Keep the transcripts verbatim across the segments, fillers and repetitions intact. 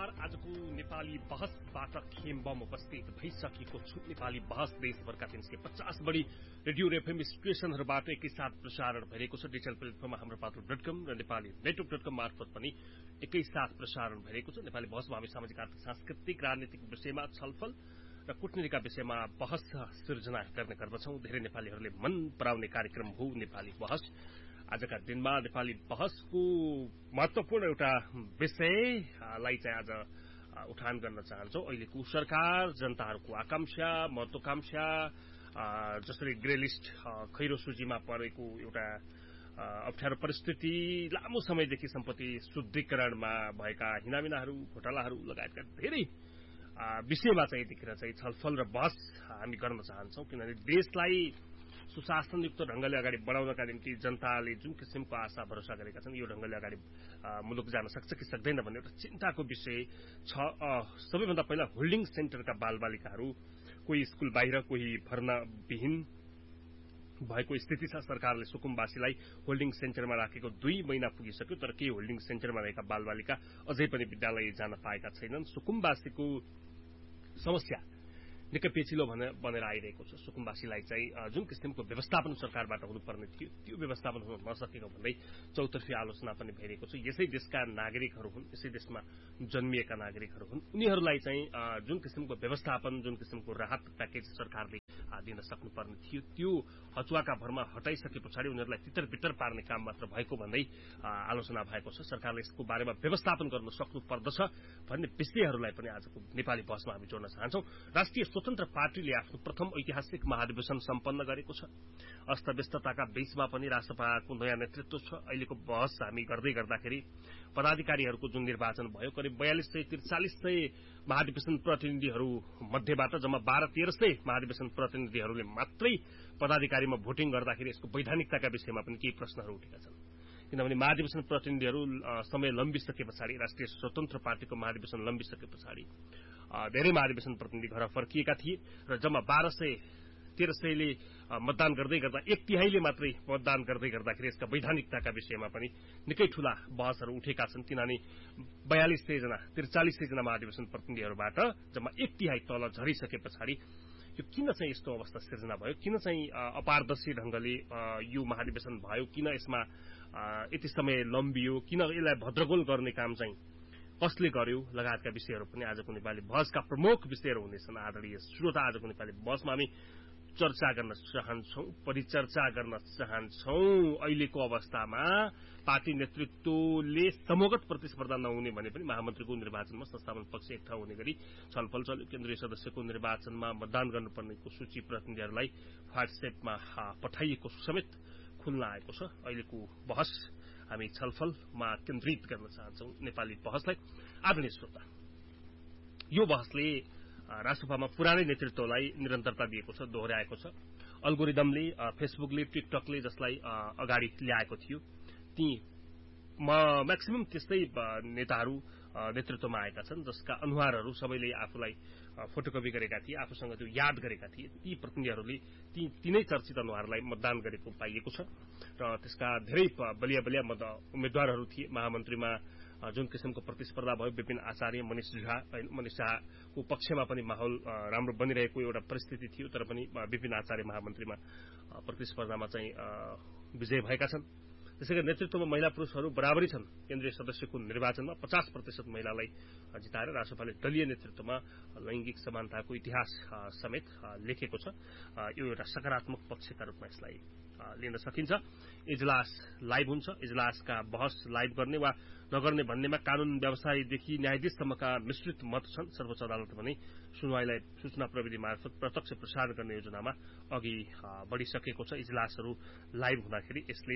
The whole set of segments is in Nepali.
नमस्कार। आजको नेपाली बहसबाट खेमबम उपस्थित भइसकेको छु। नेपाली बहस देशभरका तीन सय पचास बढी रेडियो र एफएम स्टेशनहरूबाट एकैसाथ प्रसारण भइरहेको छ। डिजिटल प्लेटफर्ममा हाम्रो पात्र डट कम र नेपाली नेटवर्क डट कम मार्फत पनि एकैसाथ प्रसारण भइरहेको छ। नेपाली बहसमा हामी सामाजिक आर्थिक सांस्कृतिक राजनीतिक विषयमा छलफल र कूटनीतिका विषयमा बहस सिर्जना गर्ने गर्दछौं। धेरै नेपालीहरूले मन पराउने कार्यक्रम हो नेपाली बहस। आजका दिनमा नेपाली बहसको महत्वपूर्ण एउटा विषयलाई चाहिँ आज उठान गर्न चाहन्छौं। अहिलेको सरकार, जनताहरूको आकांक्षा, महत्वाकांक्षा, जसरी ग्रे लिस्ट खैरो सूचीमा परेको एउटा अप्ठ्यारो परिस्थिति, लामो समयदेखि सम्पत्ति शुद्धिकरणमा भएका हिनामिनाहरू, घोटालाहरू लगायतका धेरै विषयमा चाहिँ यतिखेर चाहिँ छलफल र बहस हामी गर्न चाहन्छौं। किनभने देशलाई सुशासनयुक्त ढंगले अगाडि बढाउनका निम्ति जनताले जुन किसिमको आशा भरोसा गरेका छन्, यो ढंगले अगाडि मुलुक जान सक्छ कि सक्दैन भन्ने एउटा चिन्ताको विषय छ। सबैभन्दा पहिला होल्डिङ सेन्टरका बालबालिकाहरू कोही स्कूल बाहिर, कोही भर्नाविहीन भएको स्थिति छ। सरकारले सुकुम्बासीलाई होल्डिङ सेन्टरमा राखेको दुई महिना पुगिसक्यो, तर केही होल्डिङ सेन्टरमा रहेका बालबालिका अझै पनि विद्यालय जान पाएका छैनन्। सुकुम्बासीको समस्या निकै पेचिलो बनेर आइरहेको छ। सुकुम्बासीलाई चाहिँ जुन किसिमको व्यवस्थापन सरकारबाट हुनुपर्ने थियो, त्यो व्यवस्थापन हुन नसकेको भन्दै चौतर्फी आलोचना पनि भइरहेको छ। यसै देशका नागरिकहरू हुन्, यसै देशमा जन्मिएका नागरिकहरू हुन्, उनीहरूलाई चाहिँ जुन किसिमको व्यवस्थापन, जुन किसिमको राहत प्याकेज सरकारले दिन सक्नुपर्ने थियो, त्यो हचुवाका भरमा हटाइसके पछाडि उनीहरूलाई तितर बितर पार्ने काम मात्र भएको भन्दै आलोचना भएको छ। सरकारले यसको बारेमा व्यवस्थापन गर्न सक्नु पर्दछ भन्ने विषयहरूलाई पनि आजको नेपाली बहसमा हामी जोड्न चाहन्छौं। राष्ट्रिय स्वतन्त्र पार्टीले आफ्नो प्रथम ऐतिहासिक महाधिवेशन सम्पन्न गरेको छ। अस्तव्यस्तताका बीचमा पनि राष्ट्रपाको नयाँ नेतृत्व छ। अहिलेको बहस हामी गर्दै गर्दाखेरि पदाधिकारीहरूको जुन निर्वाचन भयो, करिब बयालिस सय त्रिचालिस सय महाधिवेशन प्रतिनिधिहरू मध्येबाट जम्मा बाह्र तेह्र सय महाधिवेशन प्रतिनिधिहरूले मात्रै पदाधिकारीमा भोटिङ गर्दाखेरि यसको वैधानिकताका विषयमा पनि केही प्रश्नहरू उठेका छन्। किनभने महाधिवेशन प्रतिनिधिहरू समय लम्बिसके पछाडि, राष्ट्रिय स्वतन्त्र पार्टीको महाधिवेशन लम्बिसके पछाडि धेरै महाधिवेशन प्रतिनिधि घर फर्किएका थिए र जम्मा बाह्र सय तेह्र सयले मतदान गर्दै गर्दा एक तिहाईले मात्रै मतदान गर्दै गर्दाखेरि यसका वैधानिकताका विषयमा पनि निकै ठूला बहसहरू उठेका छन्। किनभने बयालिस सय जना त्रिचालिस सय जना महाधिवेशन प्रतिनिधिहरूबाट जम्मा एक तिहाई तल झरिसके पछाडि यो किन चाहिँ यस्तो अवस्था सिर्जना भयो, किन चाहिँ अपारदर्शी ढंगले यो महाधिवेशन भयो, किन यसमा यति समय लम्बियो, किन यसलाई भद्रगोल गर्ने काम चाहिँ कसले गर्यो लगायतका विषयहरू पनि आजको नेपाली बहसका प्रमुख विषयहरू हुनेछन्। आदरणीय श्रोता, आजको नेपाली बहसमा हामी चर्चा गर्न चाहन्छौं, परिचर्चा गर्न चाहन्छौं। अहिलेको अवस्थामा पार्टी नेतृत्वले समूहगत प्रतिस्पर्धा नहुने भने पनि महामन्त्रीको निर्वाचनमा संस्थापन पक्ष एक ठाउँ हुने गरी छलफल चल्यो। केन्द्रीय सदस्यको निर्वाचनमा मतदान गर्नुपर्नेको सूची प्रतिनिधिहरूलाई व्हाट्सएपमा पठाइएको समेत खुल्न आएको छ। अहिलेको बहस हामी छलफलमा केन्द्रित गर्न चाहन्छौं नेपाली बहसलाई। आदरणीय श्रोता, यो बहसले राष्ट्रसभामा पुरानै नेतृत्वलाई निरन्तरता दिएको छ, दोहोर्याएको छ। अल्गोरिदमले, फेसबुकले, टिकटकले जसलाई अगाडि ल्याएको थियो, ती म्याक्सिमम त्यस्तै नेताहरू नेतृत्वमा आएका छन् जसका अनुहारहरू सबैले आफूलाई फोटोकपी गरेका थिए, आफूसँग त्यो याद गरेका थिए। ती प्रतिनिधिहरूले ती तीनै चर्चित अनुहारलाई मतदान गरेको पाइएको छ र त्यसका धेरै बलिया बलिया उम्मेद्वारहरू थिए। महामन्त्रीमा जुन किसिमको प्रतिस्पर्धा भयो, विपिन आचार्य, मनिष झा मनिष शाहको पक्षमा पनि माहौल राम्रो बनिरहेको एउटा परिस्थिति थियो, तर पनि विपिन आचार्य महामन्त्रीमा प्रतिस्पर्धामा चाहिँ विजय भएका छन्। त्यसैगरी नेतृत्वमा महिला पुरुषहरू बराबरी छन्। केन्द्रीय सदस्यको निर्वाचनमा पचास प्रतिशत महिलालाई जिताएर राष्ट्रपाले दलीय नेतृत्वमा लैंगिक समानताको इतिहास समेत लेखेको छ। यो एउटा सकारात्मक पक्षका रूपमा यसलाई लिन सकिन्छ। इजलास लाइभ हुन्छ। इजलासका बहस लाइभ गर्ने वा नगर्ने भन्नेमा कानून व्यवसायीदेखि न्यायाधीशसम्मका मिश्रित मत छन्। सर्वोच्च अदालतले भने सुनवाईलाई सूचना प्रविधि मार्फत प्रत्यक्ष प्रसारण गर्ने योजनामा अघि बढ़िसकेको छ। इजलासहरू लाइभ हुँदाखेरि यसले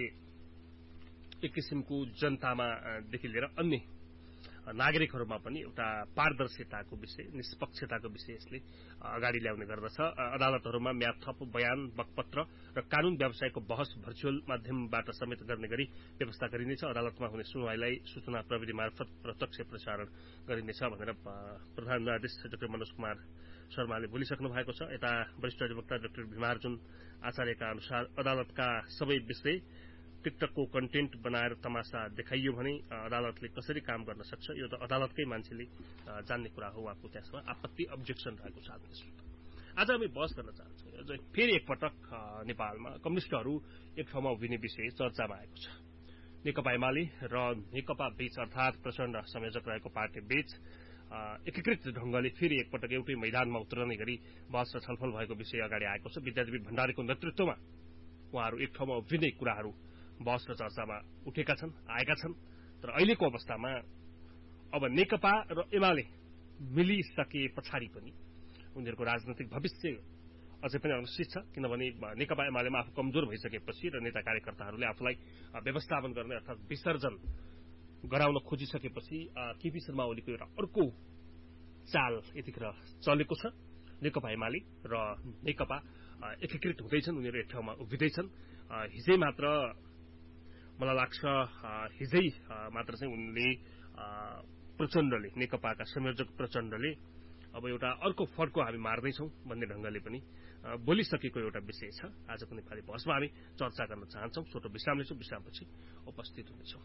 एक किसिमको जनतामा देखि लिएर अन्य नागरिकहरूमा पनि एउटा पारदर्शिताको विषय, निष्पक्षताको विषय यसले अगाडि ल्याउने गर्दछ। अदालतहरूमा म्याद थप, बयान, बकपत्र र कानून व्यवसायको बहस भर्चुअल माध्यमबाट समेत गर्ने गरी व्यवस्था गरिनेछ। अदालतमा हुने सुनवाईलाई सूचना प्रविधि मार्फत प्रत्यक्ष प्रसारण गरिनेछ भनेर प्रधान न्यायाधीश डाक्टर मनोज कुमार शर्माले बोलिसक्नु भएको छ। यता वरिष्ठ अधिवक्ता डाक्टर भीमार्जुन आचार्यका अनुसार अदालतका सबै विषय टिकटकको कन्टेन्ट बनाएर तमासा देखाइयो भने अदालतले कसरी काम गर्न सक्छ यो त अदालतकै मान्छेले जान्ने कुरा हो। उहाँको त्यसमा आपत्ति अब्जेक्सन रहेको छ। आज हामी बहस गर्न चाहन्छौँ फेरि एकपटक नेपालमा कम्युनिस्टहरू एक ठाउँमा उभिने विषय चर्चामा आएको छ। नेकपा एमाले र नेकपा बीच अर्थात प्रचण्ड संयोजक रहेको पार्टी बीच एकीकृत ढंगले फेरि एकपटक एउटै मैदानमा उत्रने गरी बहस र छलफल भएको विषय अगाडि आएको छ। विद्यादेवी भण्डारीको नेतृत्वमा उहाँहरू एक ठाउँमा उभिने कुराहरू बहस र चर्चामा उठेका छन्, आएका छन्। तर अहिलेको अवस्थामा अब नेकपा र एमाले मिलिसके पछाडि पनि उनीहरूको राजनैतिक भविष्य अझै पनि अनिश्चित छ। किनभने नेकपा एमालेमा आफू कमजोर भइसकेपछि र नेता कार्यकर्ताहरूले आफूलाई व्यवस्थापन गर्ने अर्थात विसर्जन गराउन खोजिसकेपछि केपी शर्मा ओलीको एउटा अर्को चाल यतिखेर चलेको छ। नेकपा एमाले र नेकपा एकीकृत हुँदैछन्, उनीहरू एक ठाउँमा उभिँदैछन्। हिजै मात्र मलाई लाग्छ हिजै मात्र चाहिँ उनले प्रचण्डले नेकपाका संयोजक प्रचण्डले अब एउटा अर्को फड्को हामी मार्दैछौं भन्ने ढंगले पनि बोलिसकेको एउटा विषय छ। आजको नेपाली बहसमा हामी चर्चा गर्न चाहन्छौं। छोटो विश्राम लिन्छौं, विश्रामपछि उपस्थित हुनेछौं।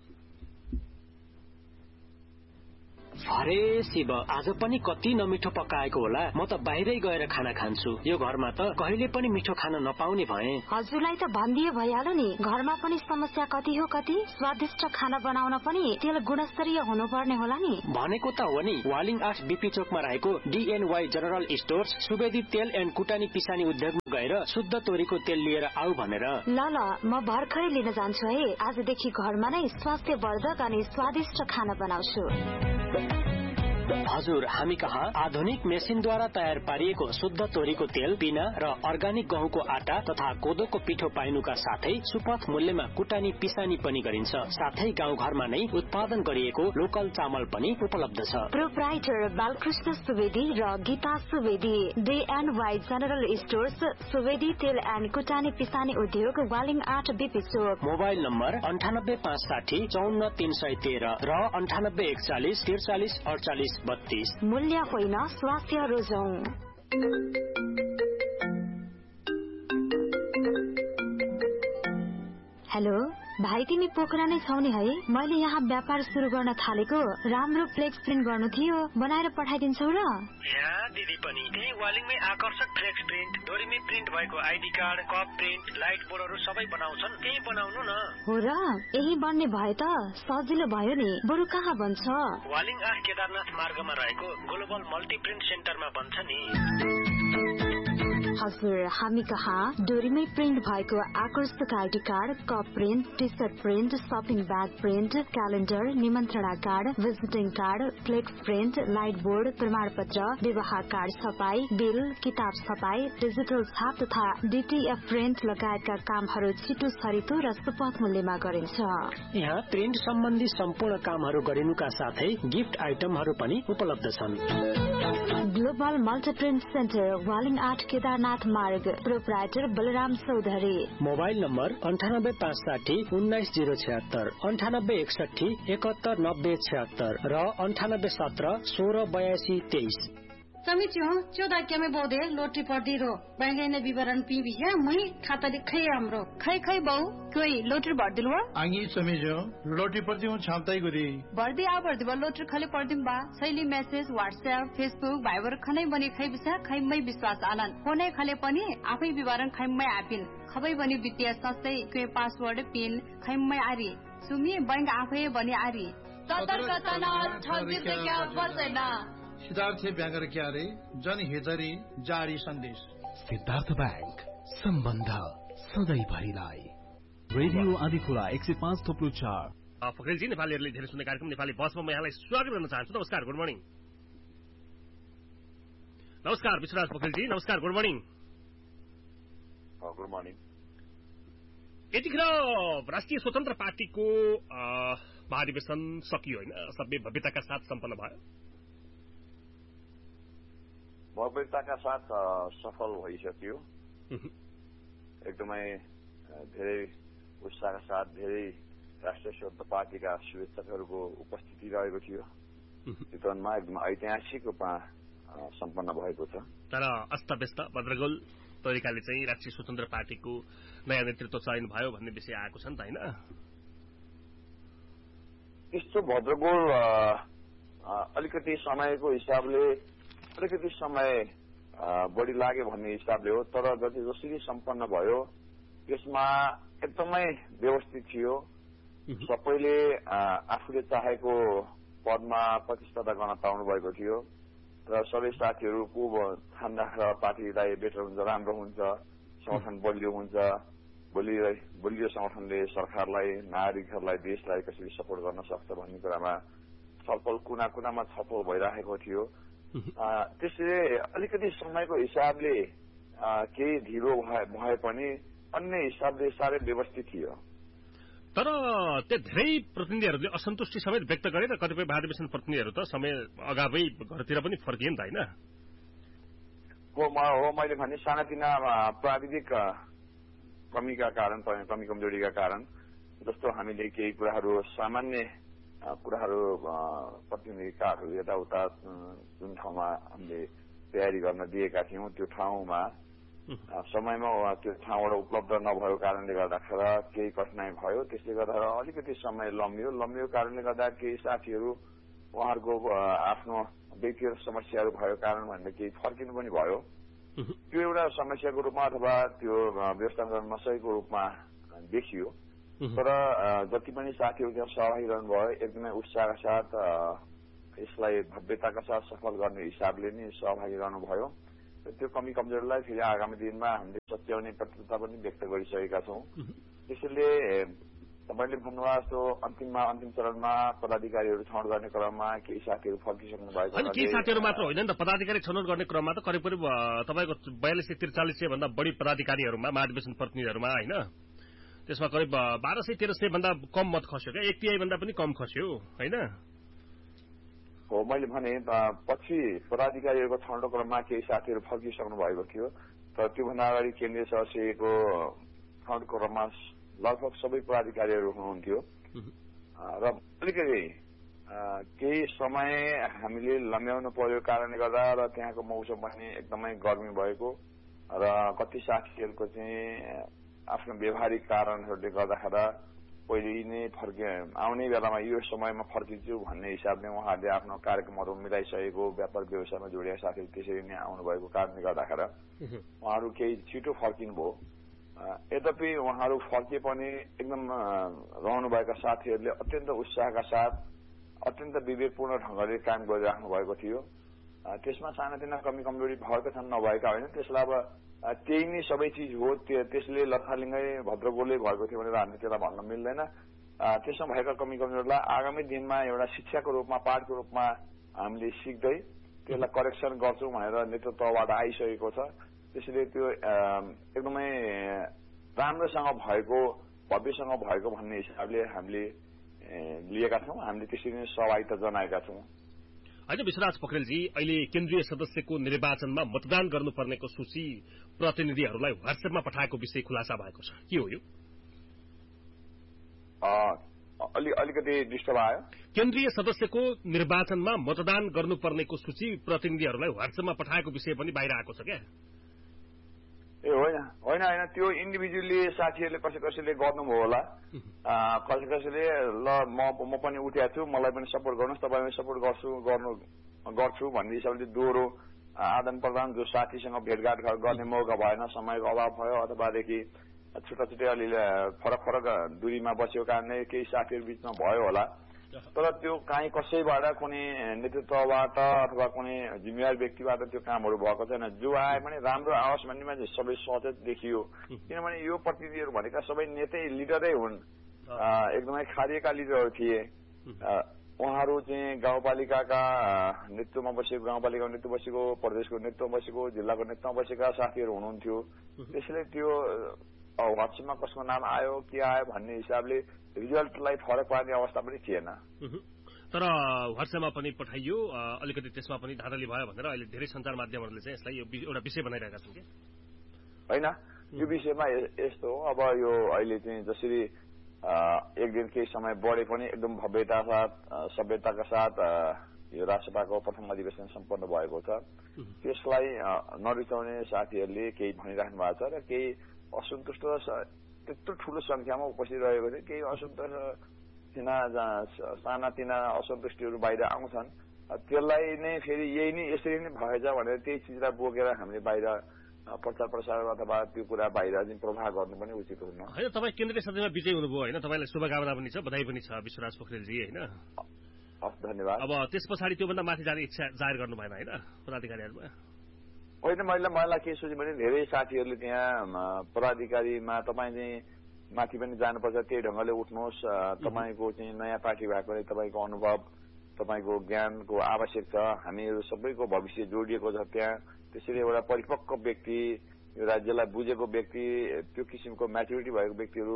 अरे शिव, आज पनि कति नमिठो पकाएको होला। म त बाहिरै गएर खाना खान्छु। यो घरमा त कहिले पनि मिठो खाना नपाउने भए। हजुरलाई त भनिदिए भइहाल्यो नि। घरमा पनि समस्या कति हो कति। स्वादिष्ट खाना बनाउन पनि तेल गुणस्तरीय हुनुपर्ने होला नि। भनेको त हो नि। वालिङ आठ बीपी चोकमा रहेको डीएनवाई जनरल स्टोर्स सुवेदी तेल एन्ड कुटानी पिसानी उद्योगमा गएर शुद्ध तोरीको तेल लिएर आऊ भनेर। ल ल, म भर्खरै लिन जान्छु है। आजदेखि घरमा नै स्वास्थ्यवर्धक अनि स्वादिष्ट खाना बनाउँछु। हजुर, हामी कहाँ आधुनिक मेसिनद्वारा तयार पारिएको शुद्ध तोरीको तेल, पिना र अर्गानिक गहुँको आटा तथा कोदोको पिठो पाइनुका साथै सुपथ मूल्यमा कुटानी पिसानी पनि गरिन्छ। साथै गाउँ घरमा नै उत्पादन गरिएको लोकल चामल पनि उपलब्ध छ। प्रोप्राइटर बालकृष्ण सुवेदी र गीता सुवेदी, डीएनवाई जनरल स्टोर्स, सुवेदी तेल एन्ड कुटानी पिसानी उद्योग, वालिङ आठ बीपी चोक। मोबाइल नम्बर अन्ठानब्बे पाँच साठी चौन्न तीन सय तेह्र र अन्ठानब्बे एकचालिस त्रिचालिस अडचालिस बत्तीस। मूल्य होइन, स्वास्थ्य रोजौं। हेलो भाइ, तिमी पोखरा नै छौ नि है? मैले यहाँ व्यापार सुरु गर्न थालेको राम्रो फ्लेक्स प्रिन्ट गर्नु थियो, बनाएर पठाइदिन्छौ र? यहाँ दिदी पनि त्यही वालिङमै आकर्षक फ्लेक्स प्रिन्ट, डोरीमै प्रिन्ट भएको ID card, cup print, light बोर्डहरू सबै बनाउँछन्। त्यही बनाउनु न। हो र? यही बन्ने भए त सजिलो भयो नि। बरु कहाँ बन्छ? वालिङ आठ केदारनाथ मार्गमा रहेको ग्लोबल मल्टी प्रिन्ट सेन्टरमा बन्छ नि। हजुर, हामी कहाँ डोरीमै प्रिन्ट भएको आकर्षक ID card, cup print, T short print, shopping bag print, calendar, निमन्त्रणा card, visiting card, flex print, light board, प्रमाण पत्र, विवाह कार्ड छपाई, बिल, किताब छपाई, डिजिटल छाप तथा डीटीएफ प्रिन्ट लगायतका कामहरू छिटो छरितो र सुपथ मूल्यमा गरिन्छ। यहाँ प्रिन्ट सम्बन्धी सम्पूर्ण कामहरू गरिनुका साथै गिफ्ट आइटमहरू पनि उपलब्ध छन्। ग्लोबल मल्टीप्रिन्ट सेन्टर, वालिङ आठ केदारनाथ मार्ग, proprietor Balram Chaudhary. Mobile number अन्ठानब्बे पाँच साठी उन्नाइस जिरो छिहत्तर, अन्ठानब्बे एकसठी एकहत्तर नब्बे छिहत्तर र अन्ठानब्बे सत्र सोह्र बयासी तेइस। समिति हो चौदह के में बोधे लोटी पर्दी रो बैंक ने विवरण पी भी है मुई खाता लिखे हमरो खै खै बहु कोई लोटर भर दिलवा आंगी समिजो लोटी पर्दी हूं छापताई गुरी भर्दी आ भर्दी बा लोटर खले पर्दिम बा शैली मैसेज व्हाट्सएप फेसबुक भाइबर खनै बनी खै बिसा खै मै विश्वास आलन फोनै खले पनि आफै विवरण खै मै आपिन खबै बनी वित्तीय संस्थै के पासवर्ड पिन खै मै आरी सुमी बैंक आफै बनी आरी सतर्कता न ठगी से क्या पर्दैन। सिद्धार्थ बैंक क्या रे जनहितरी जारी सन्देश। सिद्धार्थ बैंक सम्बन्ध सधैँभरिलाई। रेडियो आदिखोला एक सय पाँच थोप्लो चार। फकेलजी, नेपालीहरूले धेरै सुन्ने कार्यक्रम नेपाली बसमा म यहाँलाई स्वागत गर्न चाहन्छु। नमस्कार, गुड मर्निङ। नमस्कार विश्वराज फकेलजी, नमस्कार, गुड मर्निङ। Good morning. यतिखेर राष्ट्रिय स्वतन्त्र पार्टीको महाधिवेशन सकियो होइन? सबै भव्यताका साथ सम्पन्न भयो। भव्यताका साथ सफल भइसक्यो। एकदमै धेरै उत्साहका साथ धेरै राष्ट्रिय स्वतन्त्र पार्टीका शुभेच्छकहरूको उपस्थिति रहेको थियो। चितवनमा एकदम ऐतिहासिक रूपमा सम्पन्न भएको छ। तर अस्तव्यस्त भद्रगोल तरिकाले चाहिँ राष्ट्रिय स्वतन्त्र पार्टीको नयाँ नेतृत्व चयन भयो भन्ने विषय आएको छ नि त, होइन? यस्तो भद्रगोल अलिकति समयको हिसाबले अलिकति समय बढी लाग्यो भन्ने हिसाबले हो, तर जति जसरी सम्पन्न भयो त्यसमा एकदमै व्यवस्थित थियो। सबैले आफूले चाहेको पदमा प्रतिस्पर्धा गर्न पाउनु भएको थियो र सबै साथीहरू को ध्यान राखेर पार्टीलाई बेटर हुन्छ, राम्रो हुन्छ, संगठन बलियो हुन्छ, बलियो बलियो संगठनले सरकारलाई, नागरिकहरूलाई, देशलाई कसरी सपोर्ट गर्न सक्छ भन्ने कुरामा छलफल कुना कुनामा छलफल भइरहेको थियो। त्यसले अलिकति समयको हिसाबले केही ढिलो भए पनि अन्य हिसाबले साह्रै व्यवस्थित थियो। तर त्यो धेरै प्रतिनिधिहरूले असन्तुष्टि समेत व्यक्त गरे र कतिपय महाधिवेशन प्रतिनिधिहरू त समय अगावै घरतिर पनि फर्किए नि त, होइन? हो मैले भने सानातिना प्राविधिक कमीका कारण, कमी कमजोरीका कारण, जस्तो हामीले केही कुराहरू सामान्य कुराहरू प्रतिनिधि कार्डहरू यताउता जुन ठाउँमा हामीले तयारी गर्न दिएका थियौँ त्यो ठाउँमा समयमा त्यो ठाउँबाट उपलब्ध नभएको कारणले गर्दाखेरि केही कठिनाई भयो। त्यसले गर्दा अलिकति समय लम्बियो लम्बियो कारणले गर्दा केही साथीहरू उहाँहरूको आफ्नो व्यक्तिगत समस्याहरू भएको कारण भनेर केही फर्किनु पनि भयो। त्यो एउटा समस्याको रूपमा अथवा त्यो व्यवस्थापन नसकेको रूपमा देखियो। तर जति पनि साथीहरू त्यहाँ सहभागी रहनुभयो एकदमै उत्साहका साथ यसलाई भव्यताका साथ सफल गर्ने हिसाबले नै सहभागी रहनुभयो। त्यो कमी कमजोरीलाई फेरि आगामी दिनमा हामीले सच्याउने प्रतिबद्धता पनि व्यक्त गरिसकेका छौँ। त्यसैले तपाईँले भन्नुभयो जस्तो अन्तिममा अन्तिम चरणमा पदाधिकारीहरू छनौट गर्ने क्रममा केही साथीहरू फर्किसक्नु भएको होइन, केही साथीहरू मात्र होइन नि त, पदाधिकारी छनौट गर्ने क्रममा त करिब करिब तपाईँको बयालिस सय त्रिचालिस सय भन्दा बढी पदाधिकारीहरूमा, महाधिवेशन प्रतिनिधिहरूमा, होइन? त्यसमा करिब बाह्र सय तेह्र सय भन्दा कम मत खस्यो क्या, एक तिहाई भन्दा पनि कम खस्यो, होइन? हो मैले भने पछि पदाधिकारीहरूको छनौट क्रममा केही साथीहरू फर्किसक्नु भएको थियो, तर त्योभन्दा अगाडि केन्द्रीय सदस्यको छनौट क्रममा लगभग सबै पदाधिकारीहरू हुनुहुन्थ्यो र अलिकति केही समय हामीले लम्ब्याउनु पर्यो कारणले गर्दा र त्यहाँको मौसम पनि एकदमै गर्मी भएको र कति साथीहरूको चाहिँ आफ्नो व्यवहारिक कारणहरूले गर्दाखेरि पहिले नै फर्के आउने बेलामा यो समयमा फर्किन्छु भन्ने हिसाबले उहाँहरूले आफ्नो कार्यक्रमहरू मिलाइसकेको व्यापार व्यवसायमा जोडिएका साथीहरू त्यसरी नै आउनुभएको कारणले गर्दाखेरि उहाँहरू केही छिटो फर्किनु भयो। यद्यपि उहाँहरू फर्के पनि एकदम रहनुभएका साथीहरूले अत्यन्त उत्साहका साथ अत्यन्त विवेकपूर्ण ढङ्गले काम गरिराख्नु भएको थियो। त्यसमा सानातिना कमी कमजोरी भएका छन्, नभएका होइन। त्यसलाई अब त्यही नै सबै चिज हो, त्यसले लथालिङ्गै भद्रगोलै भएको थियो भनेर हामीले त्यसलाई भन्न मिल्दैन। त्यसमा भएका कमी कमजोरीलाई आगामी दिनमा एउटा शिक्षाको रूपमा, पाठको रूपमा हामीले सिक्दै त्यसलाई करेक्सन गर्छौँ भनेर नेतृत्वबाट आइसकेको छ। त्यसैले त्यो एकदमै राम्रोसँग भएको, भव्यसँग भएको भन्ने हिसाबले हामीले लिएका छौँ। हामीले त्यसरी नै सहभागिता जनाएका छौँ। होइन विश्वराज पोखरेलजी, अहिले केन्द्रीय सदस्यको निर्वाचनमा मतदान गर्नुपर्नेको सूची प्रतिनिधिहरूलाई व्हाट्सएपमा पठाएको विषय खुलासा भएको छ, के हो यो? अलि अलिकति डिस्टर्ब आयो। केन्द्रीय सदस्यको निर्वाचनमा मतदान गर्नुपर्नेको सूची प्रतिनिधिहरूलाई व्हाट्सएपमा पठाएको विषय पनि बाहिर आएको छ क्या? ए होइन होइन होइन त्यो इन्डिभिजुअली साथीहरूले कसै कसैले गर्नुभयो होला। कसै कसैले ल म म पनि उठेको छु, मलाई पनि सपोर्ट गर्नुहोस्, तपाईँ पनि सपोर्ट गर्छु गर्नु गर्छु भन्ने हिसाबले दोहोरो आदान प्रदान जो साथीसँग भेटघाट गर्ने मौका भएन, समयको अभाव भयो अथवादेखि छुट्टा छुट्टै अलि फरक फरक दूरीमा बसेको कारणले केही साथीहरू बिचमा भयो होला। तर त्यो काहीँ कसैबाट कुनै नेतृत्वबाट अथवा कुनै जिम्मेवार व्यक्तिबाट त्यो कामहरू भएको छैन। जो आए पनि राम्रो आओस् भन्नेमा सबै सचेत देखियो, किनभने यो प्रतिनिधिहरू भनेका सबै नेतै लिडरै हुन्, एकदमै खारिएका लिडरहरू थिए। उहाँहरू चाहिँ गाउँपालिकाका नेतृत्वमा बसेको, गाउँपालिकाको नेतृत्व बसेको, प्रदेशको नेतृत्वमा बसेको, जिल्लाको नेतृत्वमा बसेका साथीहरू हुनुहुन्थ्यो। त्यसैले त्यो व्हाट्सएपमा कसको नाम आयो के आयो भन्ने हिसाबले रिजल्टलाई फरक पार्ने अवस्था पनि थिएन। तर व्हाट्सएपमा पनि पठाइयो, अलिकति त्यसमा पनि धाँधली भयो भनेर अहिले धेरै सञ्चार माध्यमहरूले चाहिँ यसलाई एउटा विषय बनाइरहेका छन् कि होइन? यो विषयमा यस्तो हो, अब यो अहिले चाहिँ जसरी एक दिन केही समय बढे पनि एकदम भव्यता साथ, सभ्यताका साथ यो राष्ट्रसभाको प्रथम अधिवेशन सम्पन्न भएको छ। त्यसलाई नरुचाउने साथीहरूले केही भनिराख्नु भएको छ र केही असन्तुष्ट त्यत्रो ठूलो संख्यामा उपस्थित रहेको थियो। केही असन्तुष्ट तिना सानातिना असन्तुष्टिहरू बाहिर आउँछन्। त्यसलाई नै फेरि यही नै यसरी नै भएछ भनेर त्यही चिजलाई बोकेर हामीले बाहिर प्रचार प्रसार अथवा त्यो कुरा बाहिर चाहिँ प्रभाव गर्नु पनि उचित हुन्न। होइन, तपाईँ केन्द्रीय सदनमा विजयी हुनुभयो होइन, तपाईँलाई शुभकामना पनि छ, बधाई पनि छ विश्वराज पोखरेलजी होइन। हस्, धन्यवाद। अब त्यस पछाडि त्योभन्दा माथि जाने इच्छा जाहेर गर्नु भएन होइन पदाधिकारीहरूमा? होइन, मैले मलाई के सोचेँ भने धेरै साथीहरूले त्यहाँ पदाधिकारीमा तपाईँ चाहिँ माथि पनि जानुपर्छ, त्यही ढङ्गले उठ्नुहोस्, तपाईँको चाहिँ नयाँ पार्टी भएकोले तपाईँको अनुभव तपाईँको ज्ञानको आवश्यक छ, हामीहरू सबैको भविष्य जोडिएको छ त्यहाँ। त्यसैले एउटा परिपक्व व्यक्ति, यो राज्यलाई बुझेको व्यक्ति, त्यो किसिमको म्याच्युरिटी भएको व्यक्तिहरू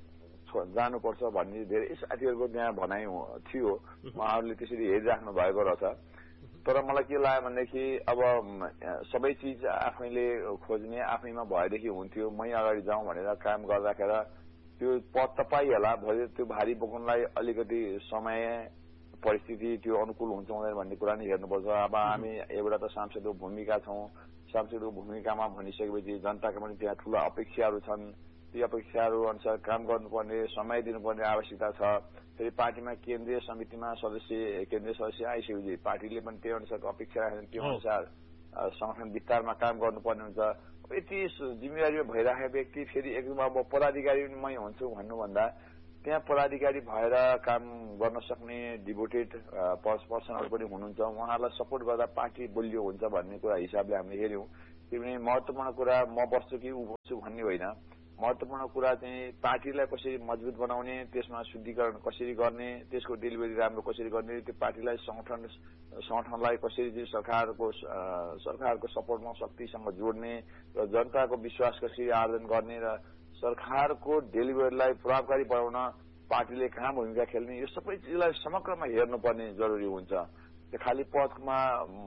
जानुपर्छ भन्ने धेरै साथीहरूको त्यहाँ भनाइ थियो। उहाँहरूले त्यसरी हेरिराख्नु भएको रहेछ। तर मलाई के लाग्यो भनेदेखि अब सबै चिज आफैले खोज्ने आफैमा भएदेखि हुन्थ्यो। मै अगाडि जाउँ भनेर काम गर्दाखेरि त्यो पद त पाइहाला, भोलि त्यो भारी बोक्नलाई अलिकति समय परिस्थिति त्यो अनुकूल हुन्छ हुँदैन भन्ने कुरा नै हेर्नुपर्छ। अब हामी एउटा त सांसदको भूमिका छौँ, सांसदको भूमिकामा भनिसकेपछि जनताका पनि त्यहाँ ठूला अपेक्षाहरू छन्। ती अपेक्षाहरू अनुसार काम गर्नुपर्ने, समय दिनुपर्ने आवश्यकता छ। फेरि पार्टीमा केन्द्रीय समितिमा सदस्य केन्द्रीय सदस्य आइसकेपछि पार्टीले पनि त्यही अनुसारको अपेक्षा राख्छन्, त्यो अनुसार संगठन विस्तारमा काम गर्नुपर्ने हुन्छ। यति जिम्मेवारीमा भइराखेको व्यक्ति फेरि एकदम अब पदाधिकारी पनि मै हुन्छु भन्नुभन्दा त्यहाँ पदाधिकारी भएर काम गर्न सक्ने डिभोटेड पर्सनहरू पनि हुनुहुन्छ। उहाँहरूलाई सपोर्ट गर्दा पार्टी बलियो हुन्छ भन्ने कुरा हिसाबले हामीले हेऱ्यौँ। किनभने महत्त्वपूर्ण कुरा म बस्छु कि ऊ बस्छु भन्ने होइन, महत्त्वपूर्ण कुरा चाहिँ पार्टीलाई कसरी मजबुत बनाउने, त्यसमा शुद्धिकरण कसरी गर्ने, त्यसको डेलिभरी राम्रो कसरी गर्ने, त्यो पार्टीलाई संगठन संगठनलाई कसरी चाहिँ सरकारको सरकारको सपोर्टमा शक्तिसँग जोड्ने र जनताको विश्वास कसरी आर्जन गर्ने र सरकारको डेलिभरीलाई प्रभावकारी बनाउन पार्टीले कहाँ भूमिका खेल्ने, यो सबै चिजलाई समग्रमा हेर्नुपर्ने जरुरी हुन्छ। त्यो खालि पदमा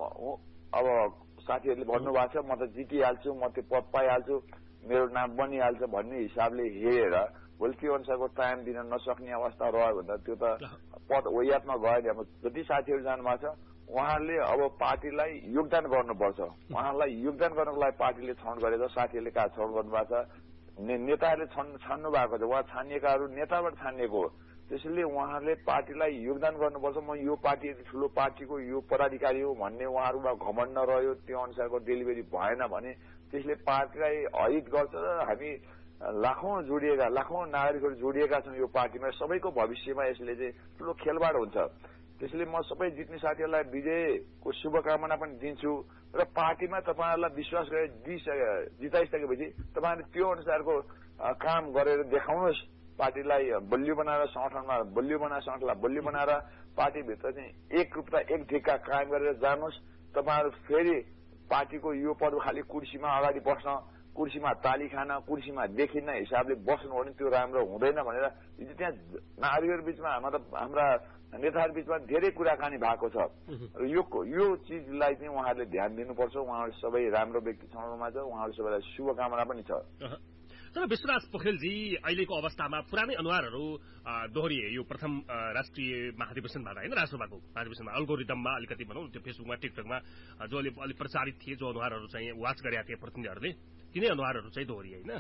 अब साथीहरूले भन्नुभएको छ म त जितिहाल्छु, म त्यो पद पाइहाल्छु, मेरो नाम बनिहाल्छ भन्ने हिसाबले हेरेर भोलि त्यो अनुसारको टाइम दिन नसक्ने अवस्था रह्यो भने त त्यो त पद ओयातमा गयो नि। अब जति साथीहरू जानुभएको छ उहाँहरूले अब पार्टीलाई योगदान गर्नुपर्छ। उहाँलाई योगदान गर्नको लागि पार्टीले छनौट गरेको, साथीहरूले कहाँ छनौट गर्नुभएको छ, नेताहरूले छान्नु भएको छ, उहाँ छानिएकाहरू नेताबाट छानिएको हो। त्यसैले उहाँहरूले पार्टीलाई योगदान गर्नुपर्छ। म यो पार्टी ठूलो पार्टीको यो पदाधिकारी हो भन्ने उहाँहरूमा घमण्ड रह्यो, त्यो अनुसारको डेलिभरी भएन भने त्यसले पार्टीलाई अहित गर्छ र हामी लाखौं जोडिएका लाखौं नागरिकहरू जोडिएका छौँ यो पार्टीमा। सबैको भविष्यमा यसले चाहिँ ठूलो खेलबाड हुन्छ। त्यसैले म सबै जित्ने साथीहरूलाई विजयको शुभकामना पनि दिन्छु र पार्टीमा तपाईँहरूलाई विश्वास गरेर जिताइसकेपछि तपाईँहरूले त्यो अनुसारको काम गरेर देखाउनुहोस्। पार्टीलाई बलियो बनाएर संगठनमा बलियो बनाएर संगठनलाई बलियो बनाएर पार्टीभित्र चाहिँ एक रूपता एक ढिक्का कायम गरेर जानुहोस्। तपाईँहरू फेरि पार्टीको यो पद खालि कुर्सीमा अगाडि बस्न, कुर्सीमा ताली खान, कुर्सीमा देखिन्न हिसाबले बस्नु भने त्यो राम्रो हुँदैन भनेर हिजो त्यहाँ नागरिकहरू बीचमा मतलब हाम्रा नेताहरू बीचमा धेरै कुराकानी भएको छ। र यो यो चिजलाई चाहिँ उहाँहरूले ध्यान दिनुपर्छ। उहाँहरू सबै राम्रो व्यक्ति छनौटमा छ, उहाँहरू सबैलाई शुभकामना पनि छ। तर विश्वराज पोखरेलजी अहिलेको अवस्थामा पुरानै अनुहारहरू दोहोरिए यो प्रथम राष्ट्रिय महाधिवेशनबाट होइन, राष्ट्रसभाको महाधिवेशनमा अल्गोरिदममा अलिकति भनौँ त्यो फेसबुकमा टिकटकमा जो अलि अलिक प्रचारित थिए, जो अनुहारहरू चाहिँ वाच गरेका थिए प्रतिनिधिहरूले, तिनै अनुहारहरू चाहिँ दोहोरिए होइन।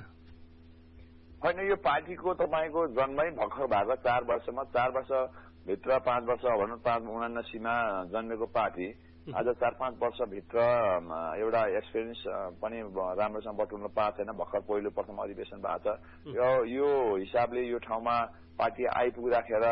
होइन, यो पार्टीको तपाईँको जन्मै भर्खर भएको चार वर्षमा चार वर्षभित्र पाँच वर्ष भनौँ पाँच उनासीमा जन्मेको पार्टी आज चार पाँच वर्षभित्र एउटा एक्सपिरियन्स पनि राम्रोसँग बटुल्न पाएको छैन। भर्खर पहिलो प्रथम अधिवेशन भएको छ। यो यो हिसाबले यो ठाउँमा पार्टी आइपुगिराखेर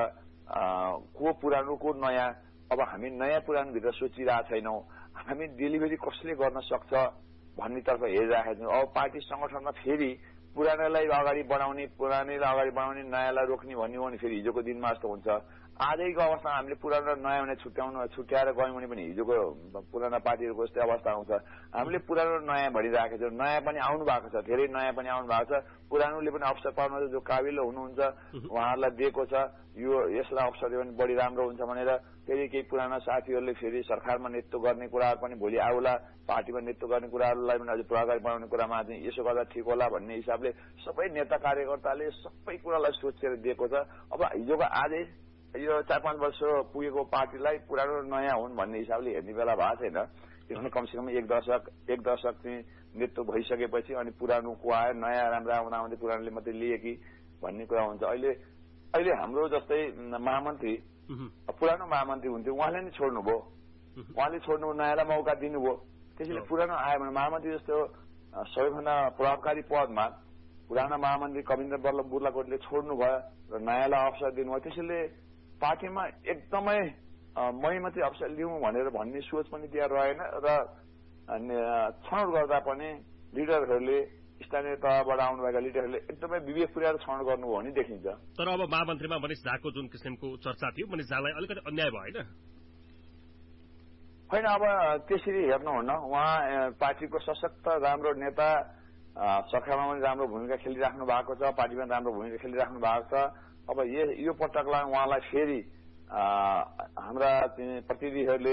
को पुरानो को नयाँ, अब हामी नयाँ पुरानोभित्र सोचिरहेको छैनौँ। हामी डेलिभरी कसले गर्न सक्छ भन्नेतर्फ हेरिरहेका छौँ। अब पार्टी संगठनमा फेरि पुरानोलाई अगाडि बढाउने, पुरानैलाई अगाडि बढाउने, नयाँलाई रोक्ने भन्ने हो भने फेरि हिजोको दिनमा जस्तो हुन्छ। आजैको अवस्थामा हामीले पुरानो र नयाँ भने छुट्याउनु छुट्याएर गयौँ भने पनि हिजोको पुराना पार्टीहरूको जस्तै अवस्था आउँछ। हामीले पुरानो र नयाँ भनिरहेको छौँ। नयाँ पनि आउनु भएको छ, धेरै नयाँ पनि आउनु भएको छ। पुरानोले पनि अवसर पाउनुहुन्छ, जो काबिल हुनुहुन्छ उहाँहरूलाई दिएको छ। यो यसलाई अवसर दियो भने बढी राम्रो हुन्छ भनेर फेरि केही पुराना साथीहरूले फेरि सरकारमा नेतृत्व गर्ने कुराहरू पनि भोलि आउला, पार्टीमा नेतृत्व गर्ने कुराहरूलाई पनि अझ प्रभावकारी बनाउने कुरामा चाहिँ यसो गर्दा ठिक होला भन्ने हिसाबले सबै नेता कार्यकर्ताले सबै कुरालाई सोचेर दिएको छ। अब हिजोको आजै यो चार पाँच वर्ष पुगेको पार्टीलाई पुरानो नयाँ हुन् भन्ने हिसाबले हेर्ने बेला भएको छैन। किनभने कमसेकम एक दशक एक दशक चाहिँ नेतृत्व भइसकेपछि अनि पुरानो को आयो, नयाँ राम्रो आउँदा आउँदै पुरानोले मात्रै लिए कि भन्ने कुरा हुन्छ। अहिले अहिले हाम्रो जस्तै महामन्त्री पुरानो महामन्त्री हुन्थ्यो, उहाँले नै छोड्नुभयो, उहाँले छोड्नु नयाँलाई मौका दिनुभयो। त्यसैले पुरानो आयो भने महामन्त्री जस्तो सबैभन्दा प्रभावकारी पदमा पुराना महामन्त्री कविन्द्र बल्लभ बुर्लाकोटले छोड्नु भयो र नयाँलाई अवसर दिनुभयो। त्यसैले पार्टीमा एकदमै मै मात्रै अवसर लिउँ भनेर भन्ने सोच पनि त्यहाँ रहेन र छनौट गर्दा पनि लिडरहरूले स्थानीय तहबाट आउनुभएका लिडरहरूले एकदमै विवेक पुर्याएर छनौट गर्नुभयो भने देखिन्छ। तर अब महामन्त्रीमा मनिष झाको जुन किसिमको चर्चा थियो, मनिष झालाई अलिकति अन्याय भयो होइन? होइन, अब त्यसरी हेर्नुहुन्न, उहाँ पार्टीको सशक्त राम्रो नेता, सरकारमा पनि राम्रो भूमिका खेलिराख्नु भएको छ, पार्टीमा राम्रो भूमिका खेलिराख्नु भएको छ। अब यो पटकलाई उहाँलाई फेरि हाम्रा प्रतिनिधिहरूले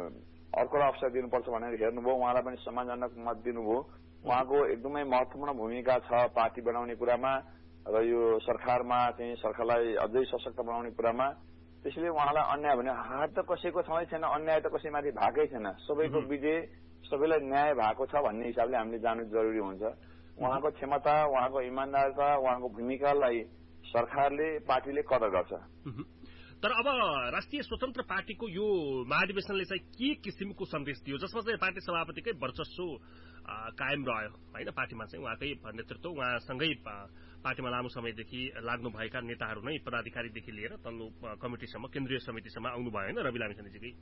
अर्को अवसर दिनुपर्छ भनेर हेर्नुभयो, उहाँलाई पनि सम्मानजनक मत दिनुभयो। उहाँको एकदमै महत्वपूर्ण भूमिका छ पार्टी बनाउने कुरामा र यो सरकारमा चाहिँ सरकारलाई अझै सशक्त बनाउने कुरामा। त्यसैले उहाँलाई अन्याय भने हात त कसैको छँदै छैन, अन्याय त कसैमाथि भएकै छैन, सबैको विजय सबैलाई न्याय भएको छ भन्ने हिसाबले हामीले जानु जरुरी हुन्छ। उहाँको क्षमता, उहाँको इमान्दारता, उहाँको भूमिकालाई सरकारले पार्टीले कदर गर्छ। तर अब राष्ट्रिय स्वतन्त्र पार्टीको यो महाधिवेशनले चाहिँ के किसिमको सन्देश दियो, जसमा चाहिँ पार्टी सभापतिकै वर्चस्व कायम रह्यो होइन? पार्टीमा चाहिँ उहाँकै नेतृत्व, उहाँसँगै पार्टीमा लामो समयदेखि लाग्नुभएका नेताहरू नै पदाधिकारीदेखि लिएर तल्लो कमिटिसम्म, केन्द्रीय समितिसम्म आउनुभयो होइन रवि लामिछानेजीकै?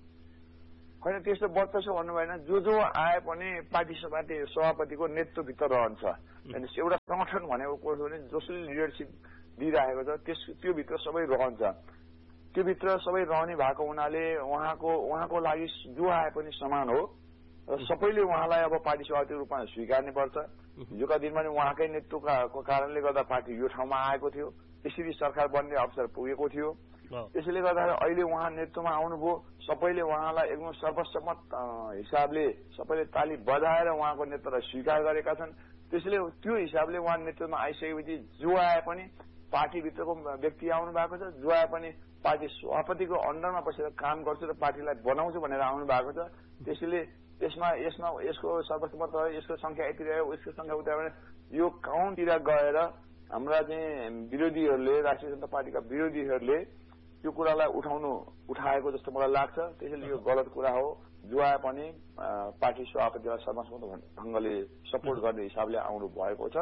होइन, त्यस्तो वर्चस्व भन्नु भएन, जो जो आए पनि पार्टी सभापति सभापतिको नेतृत्वभित्र रहन्छ। एउटा संगठन भनेको कसो भने जसले लिडरसिप दिइरहेको छ त्यस त्योभित्र सबै रहन्छ। त्योभित्र सबै रहने भएको हुनाले उहाँको उहाँको लागि जो आए पनि समान हो र सबैले उहाँलाई अब पार्टी सभापतिको रूपमा स्वीकार्ने पर्छ। हिजोका दिनमा नि उहाँकै नेतृत्वको कारणले गर्दा पार्टी यो ठाउँमा आएको थियो, त्यसरी सरकार बन्ने अवसर पुगेको थियो। त्यसैले गर्दा अहिले उहाँ नेतृत्वमा आउनुभयो, सबैले उहाँलाई एकदम सर्वसम्मत हिसाबले सबैले ताली बजाएर उहाँको नेतृत्वलाई स्वीकार गरेका छन्। त्यसैले त्यो हिसाबले उहाँ नेतृत्वमा आइसकेपछि जो आए पनि पार्टीभित्रको व्यक्ति आउनु भएको छ, जो आए पनि पार्टी सभापतिको अन्डरमा बसेर काम गर्छु र पार्टीलाई बनाउँछु भनेर आउनु भएको छ। त्यसैले यसमा यसमा यसको सर्वसम्मत रह्यो, यसको संख्या यति रह्यो, यसको संख्या उता भने यो काउन्टतिर गएर हाम्रा चाहिँ विरोधीहरूले, राष्ट्रिय जनता पार्टीका विरोधीहरूले यो कुरालाई उठाउनु उठाएको जस्तो मलाई लाग्छ। त्यसैले यो गलत कुरा हो। जो आए पनि पार्टी सभापतिलाई सर्वसम्मत ढंगले सपोर्ट गर्ने हिसाबले आउनु भएको छ।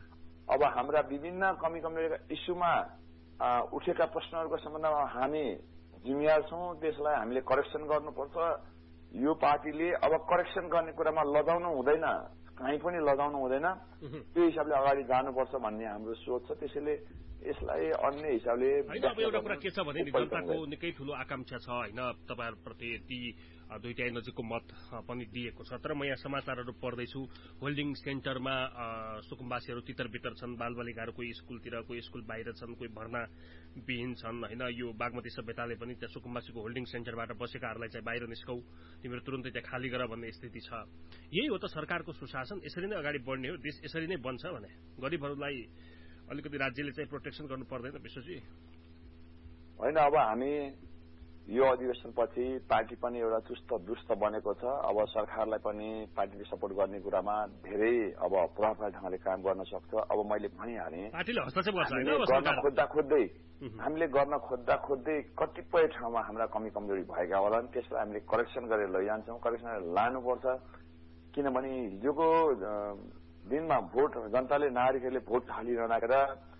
अब हाम्रा विभिन्न कमी कमजोरीका इस्युमा उठेका प्रश्नहरूको सम्बन्धमा हामी जिम्मेवार छौँ, त्यसलाई हामीले करेक्सन गर्नुपर्छ। यो पार्टीले अब करेक्सन गर्ने कुरामा लजाउनु हुँदैन, कहीँ पनि लजाउनु हुँदैन, त्यो हिसाबले अगाडि जानुपर्छ भन्ने हाम्रो सोच छ। त्यसैले यसलाई अन्य हिसाबले अब एउटा कुरा के छ भने जनताको निकै ठूलो आकांक्षा छ होइन, तपाईँहरूप्रति यति दुईटाइ नजिकको मत पनि दिएको छ। तर म यहाँ समाचारहरू पढ्दैछु, होल्डिङ सेन्टरमा सुकुम्बासीहरू तितर बितर छन्, बालबालिकाहरू कोही स्कुलतिर, कोही स्कुल बाहिर छन्, कोही भर्नाविहीन छन् होइन। यो बागमती सभ्यताले पनि त्यहाँ सुकुम्बासीको होल्डिङ सेन्टरबाट बसेकाहरूलाई चाहिँ बाहिर निस्कौ, तिमीहरू तुरन्तै त्यहाँ खाली गर भन्ने स्थिति छ। यही हो त सरकारको सुशासन, यसरी नै अगाडि बढ्ने हो, देश यसरी नै बन्छ भने गरिबहरूलाई अलिकति राज्यले चाहिँ प्रोटेक्सन गर्नु पर्दैन विश्वजी? होइन, अब हामी यो अधिवेशनपछि पार्टी पनि एउटा चुस्त दुरुस्त बनेको छ। अब सरकारलाई पनि पार्टीले सपोर्ट गर्ने कुरामा धेरै अब प्रभावकारी ढंगले काम गर्न सक्छ। अब मैले भनिहालेँ, पार्टीले हस्तक्षेप गर्छ होइन, गर्न खोज्दा खोज्दै हामीले गर्न खोज्दा खोज्दै कतिपय ठाउँमा हाम्रा कमी कमजोरी भएका होलान्, त्यसलाई हामीले करेक्सन गरेर लैजान्छौँ, करेक्सन गरेर लानुपर्छ। किनभने हिजोको दिनमा भोट जनताले नागरिकहरूले भोट हालिरहँदा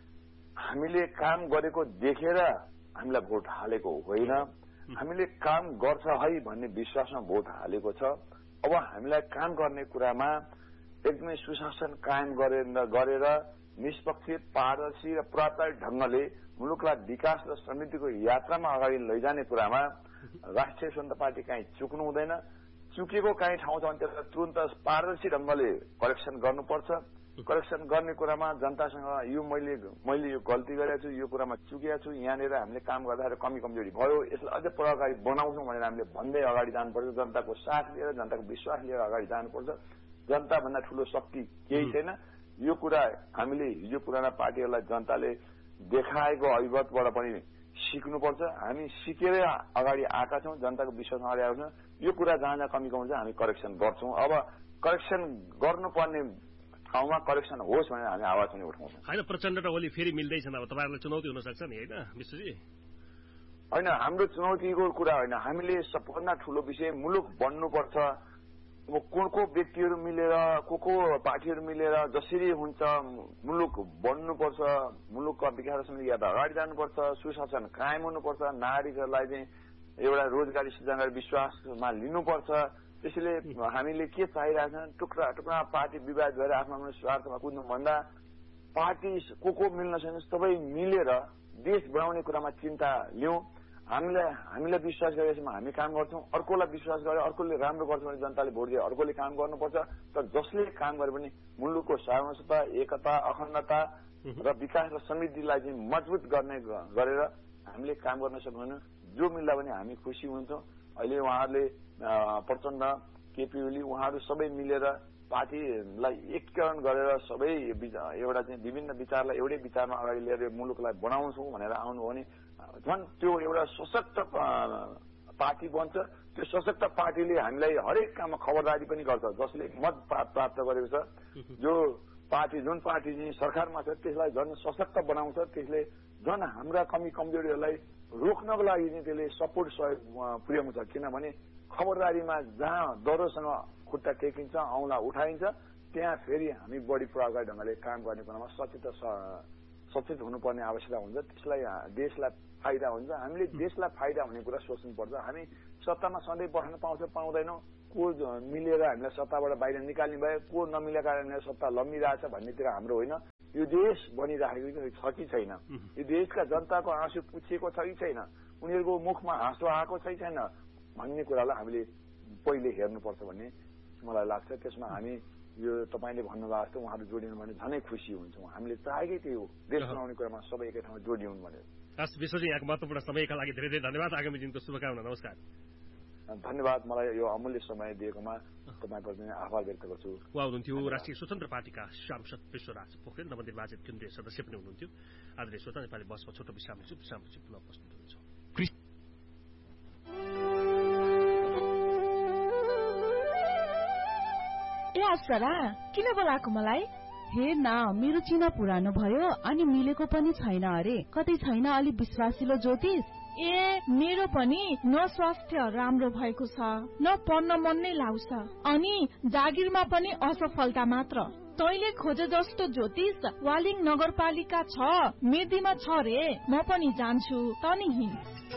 हामीले काम गरेको देखेर हामीलाई भोट हालेको होइन, हामीले काम गर्छ है भन्ने विश्वासमा भोट हालेको छ। अब हामीलाई काम गर्ने कुरामा एकदमै सुशासन कायम गरेर गरेर निष्पक्ष, पारदर्शी र प्रभावकारी ढंगले मुलुकलाई विकास र समृद्धिको यात्रामा अगाडि लैजाने कुरामा राष्ट्रिय स्वतन्त्र पार्टी कहीँ चुक्नु हुँदैन। चुकेको काहीँ ठाउँ छ भने त्यसलाई तुरन्त पारदर्शी ढंगले करेक्सन गर्नुपर्छ। करेक्सन गर्ने कुरामा जनतासँग यो मैले मैले यो गल्ती गरेको छु, यो कुरामा चुकेको छु, यहाँनिर हामीले काम गर्दाखेरि कमी कमजोरी भयो, यसलाई अझै प्रभावकारी बनाउँछौँ भनेर हामीले भन्दै अगाडि जानुपर्छ। जनताको साथ लिएर, जनताको विश्वास लिएर अगाडि जानुपर्छ। जनताभन्दा ठूलो शक्ति केही छैन। यो कुरा हामीले हिजो पुराना पार्टीहरूलाई जनताले देखाएको अभिमतबाट पनि सिक्नुपर्छ। हामी सिकेर अगाडि आएका छौँ, जनताको विश्वास अगाडि आएको छौँ। यो कुरा जहाँ जहाँ कमी कमी छ हामी करेक्सन गर्छौँ। अब करेक्सन गर्नुपर्ने ठाउँमा करेक्सन होस् भनेर हामी आवाज पनि उठाउँछौँ। होइन, प्रचण्ड र ओली फेरि मिल्दैछन्, अब तपाईँहरूलाई चुनौती हुन सक्छ नि, होइन विश्वजी? होइन, हाम्रो चुनौतीको कुरा होइन, हामीले सबभन्दा ठुलो विषय मुलुक बन्नुपर्छ। अब को को व्यक्तिहरू मिलेर, को को पार्टीहरू मिलेर जसरी हुन्छ मुलुक बन्नुपर्छ, मुलुकका विकाससम्म या त अगाडि जानुपर्छ, सुशासन कायम हुनुपर्छ, नागरिकहरूलाई चाहिँ एउटा रोजगारी सृजना गरेर विश्वासमा लिनुपर्छ। त्यसैले हामीले के चाहिरहेको छ, टुक्रा टुक्रा पार्टी विवाद गरेर आफ्नो आफ्नो स्वार्थमा कुद्नुभन्दा पार्टी को को मिल्न सक्छ सबै मिलेर देश बनाउने कुरामा चिन्ता लिउँ। हामीलाई हामीलाई विश्वास गरेसम्म हामी काम गर्छौँ, अर्कोलाई विश्वास गरे अर्कोले राम्रो गर्छ भने जनताले भोट दिए अर्कोले काम गर्नुपर्छ। तर जसले काम गरे पनि मुलुकको सार्वभौमता, एकता, अखण्डता र विकास र समृद्धिलाई चाहिँ मजबुत गर्ने गरेर हामीले काम गर्न सक्दैनौँ। जो मिल्दा पनि हामी खुसी हुन्छौँ। अहिले उहाँहरूले प्रचण्ड, केपी ओली उहाँहरू सबै मिलेर पार्टीलाई एकीकरण गरेर सबै एउटा चाहिँ विभिन्न विचारलाई एउटै विचारमा अगाडि लिएर मुलुकलाई बनाउँछौँ भनेर आउनु हो भने झन् त्यो एउटा सशक्त पार्टी बन्छ। त्यो सशक्त पार्टीले हामीलाई हरेक काममा खबरदारी पनि गर्छ। जसले मत प्राप्त गरेको छ, जो पार्टी जुन पार्टी चाहिँ सरकारमा छ त्यसलाई झन् सशक्त बनाउँछ। त्यसले झन् हाम्रा कमी कमजोरीहरूलाई रोक्नको लागि चाहिँ त्यसले सपोर्ट सहयोग पुर्याउँछ। किनभने खबरदारीमा जहाँ डरोसँग खुट्टा टेकिन्छ, औँला उठाइन्छ, त्यहाँ फेरि हामी बढी प्रभावकारी ढङ्गले काम गर्ने कुरामा सचेत सचेत हुनुपर्ने आवश्यकता हुन्छ। त्यसलाई देशलाई फाइदा हुन्छ। हामीले देशलाई फाइदा हुने कुरा सोच्नुपर्छ। हामी सत्तामा सधैँ बस्न पाउँछ पाउँदैनौँ, को मिलेर हामीलाई सत्ताबाट बाहिर निकाल्ने भयो, को नमिलेका कारणले सत्ता लम्बिरहेछ भन्नेतिर हाम्रो होइन। यो देश बनिराखेको छ कि छैन, यो देशका जनताको आँसु पुछिएको छ कि छैन, उनीहरूको मुखमा हाँसो आएको छ कि छैन भन्ने कुरालाई हामीले पहिले हेर्नुपर्छ भन्ने मलाई लाग्छ। त्यसमा हामी यो तपाईँले भन्नुभएको जस्तो उहाँहरू जोडिनु भने झनै खुसी हुन्छौँ। हामीले चाहेकै त्यही हो, देश बनाउने कुरामा सबै एकै ठाउँमा जोडिउन् भनेर। हस् विश्वजी, यहाँको महत्त्वपूर्ण समयका लागि धेरै धेरै धन्यवाद। आगामी दिनको शुभकामना। नमस्कार। धन्यवाद। मलाई यो अमूल्य समय दिएकोमा तपाईँप्रति आभार व्यक्त गर्छु। उहाँ हुनुहुन्थ्यो राष्ट्रिय स्वतन्त्र पार्टीका सांसद विश्वराज पोखरेल, नवनिर्वाचित केन्द्रीय सदस्य पनि हुनुहुन्थ्यो। आदरणीय श्रोता, नेपाली बसमा छोटो विश्राम लिन्छु, विश्रामपछि पुनः उपस्थित हुनुहुन्छ। ए अप्सरा, किन बोलाएको मलाई? हेर न, मेरो चिना पुरानो भयो अनि मिलेको पनि छैन अरे। कतै छैन अलि विश्वासिलो ज्योतिष? ए मेरो पनि न स्वास्थ्य राम्रो भएको छ, न पढ्न मन नै लाउँछ, अनि जागिरमा पनि असफलता मात्र। तैले खोजे जस्तो ज्योतिष वालिङ नगरपालिका छ, मेदीमा छ रे। म पनि जान्छु, तनी हिँड।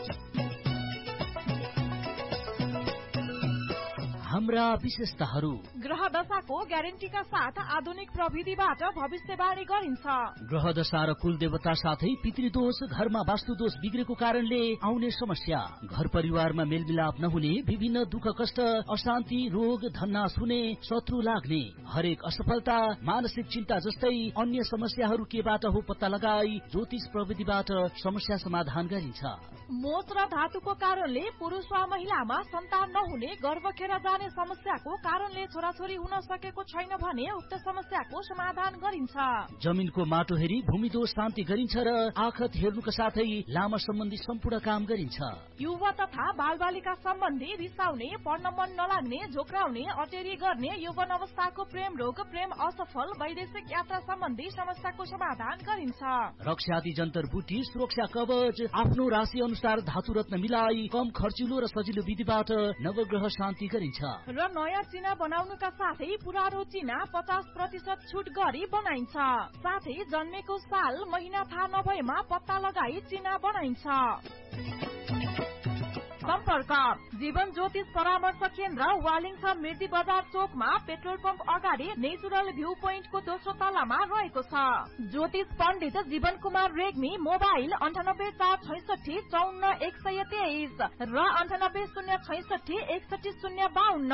हाम्रा विशेषताहरू ग्रह दशाको ग्यारेन्टीका साथ आधुनिक प्रविधिबाट भविष्यवाणी गरिन्छ। ग्रह दशा र कुल देवता साथै पितृदोष, घरमा वास्तुदोष बिग्रेको कारणले आउने समस्या, घर परिवारमा मेलमिलाप नहुने, विभिन्न दुःख कष्ट, अशान्ति, रोग, धन्नास हुने, शत्रु लाग्ने, हरेक असफलता, मानसिक चिन्ता जस्तै अन्य समस्याहरू केबाट हो पत्ता लगाई ज्योतिष प्रविधिबाट समस्या समाधान गरिन्छ। मोच र धातुको कारणले पुरुष वा महिलामा सन्तान नहुने, गर्भ खेर जाने समस्याको कारणले छोराछोरी हुन सकेको छैन भने उक्त समस्याको समाधान गरिन्छ। जमिनको माटो हेरी भूमि दोष शान्ति गरिन्छ र आखत हेर्नुका साथै लामा सम्बन्धी सम्पूर्ण काम गरिन्छ। युवा तथा बालबालिका सम्बन्धी रिसाउने, पढ्न मन नलाग्ने, झोक्राउने, अटेरी गर्ने, यौवन अवस्थाको प्रेम रोग, प्रेम असफल, वैदेशिक यात्रा सम्बन्धी समस्याको समाधान गरिन्छ। रक्षाति जन्तर बुटी, सुरक्षा कवच, आफ्नो राशि अनुसार धातु रत्न मिलाई कम खर्चिलो र सजिलो विधिबाट नवग्रह शान्ति गरिन्छ। र नयाँ चिना बनाउनुका साथै पुरानो चिना पचास प्रतिशत छुट गरी बनाइन्छ। साथै जन्मेको साल महिना थाहा नभएमा पत्ता लगाई चिना बनाइन्छ। सम्पर्क जीवन ज्योतिष परामर्श केन्द्र, वालिङ छ, मिर्दी बजार चोकमा, पेट्रोल पम्प अगाडि, नेचुरल भ्यू पोइन्टको दोस्रो तलामा रहेको छ। ज्योतिष पण्डित जीवन कुमार रेग्मी, मोबाइल अन्ठानब्बे चार छैसठी चौन्न एक सय तेइस र अन्ठानब्बे शून्य छैसठी एकसठी शून्य बाहन्न।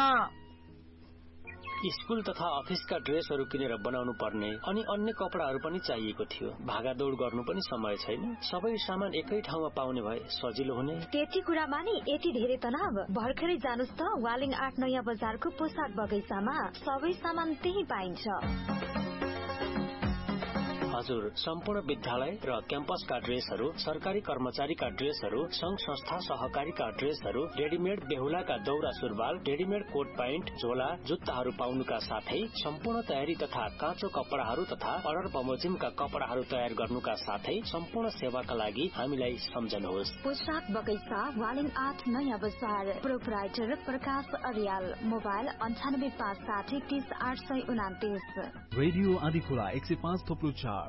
स्कूल तथा अफिसका ड्रेसहरू किनेर बनाउनु पर्ने अनि अन्य कपडाहरू पनि चाहिएको थियो। भागादौड गर्नु पनि समय छैन। सबै सामान एकै ठाउँमा पाउने भए सजिलो हुने। त्यति कुरामा नि यति धेरै तनाव? भर्खरै जानुस् त वालिङ आठ नयाँ बजारको पोसाक बगैँचामा, सबै सामान त्यही पाइन्छ। हजुर सम्पूर्ण विद्यालय र क्याम्पसका ड्रेसहरू, सरकारी कर्मचारीका ड्रेसहरू, संघ संस्था सहकारीका ड्रेसहरू, रेडिमेड बेहुलाका दौरा सुरुवाल, रेडिमेड कोट प्यान्ट, झोला, जुत्ताहरू पाउनुका साथै सम्पूर्ण तयारी तथा काँचो कपडाहरू तथा अर्डर बमोजिमका कपडाहरू तयार गर्नुका साथै सम्पूर्ण सेवाका लागि हामीलाई सम्झनुहोस्। पोशाक बगैँचा वालिङ आठ नयाँ बजार। प्रोपराइटर प्रकाश अर्याल। मोबाइल अन्ठानब्बे पाँच साठी तीस आठ सय उनातिस। रेडियो आदिखोला एक सय पाँच थोप्लो चार।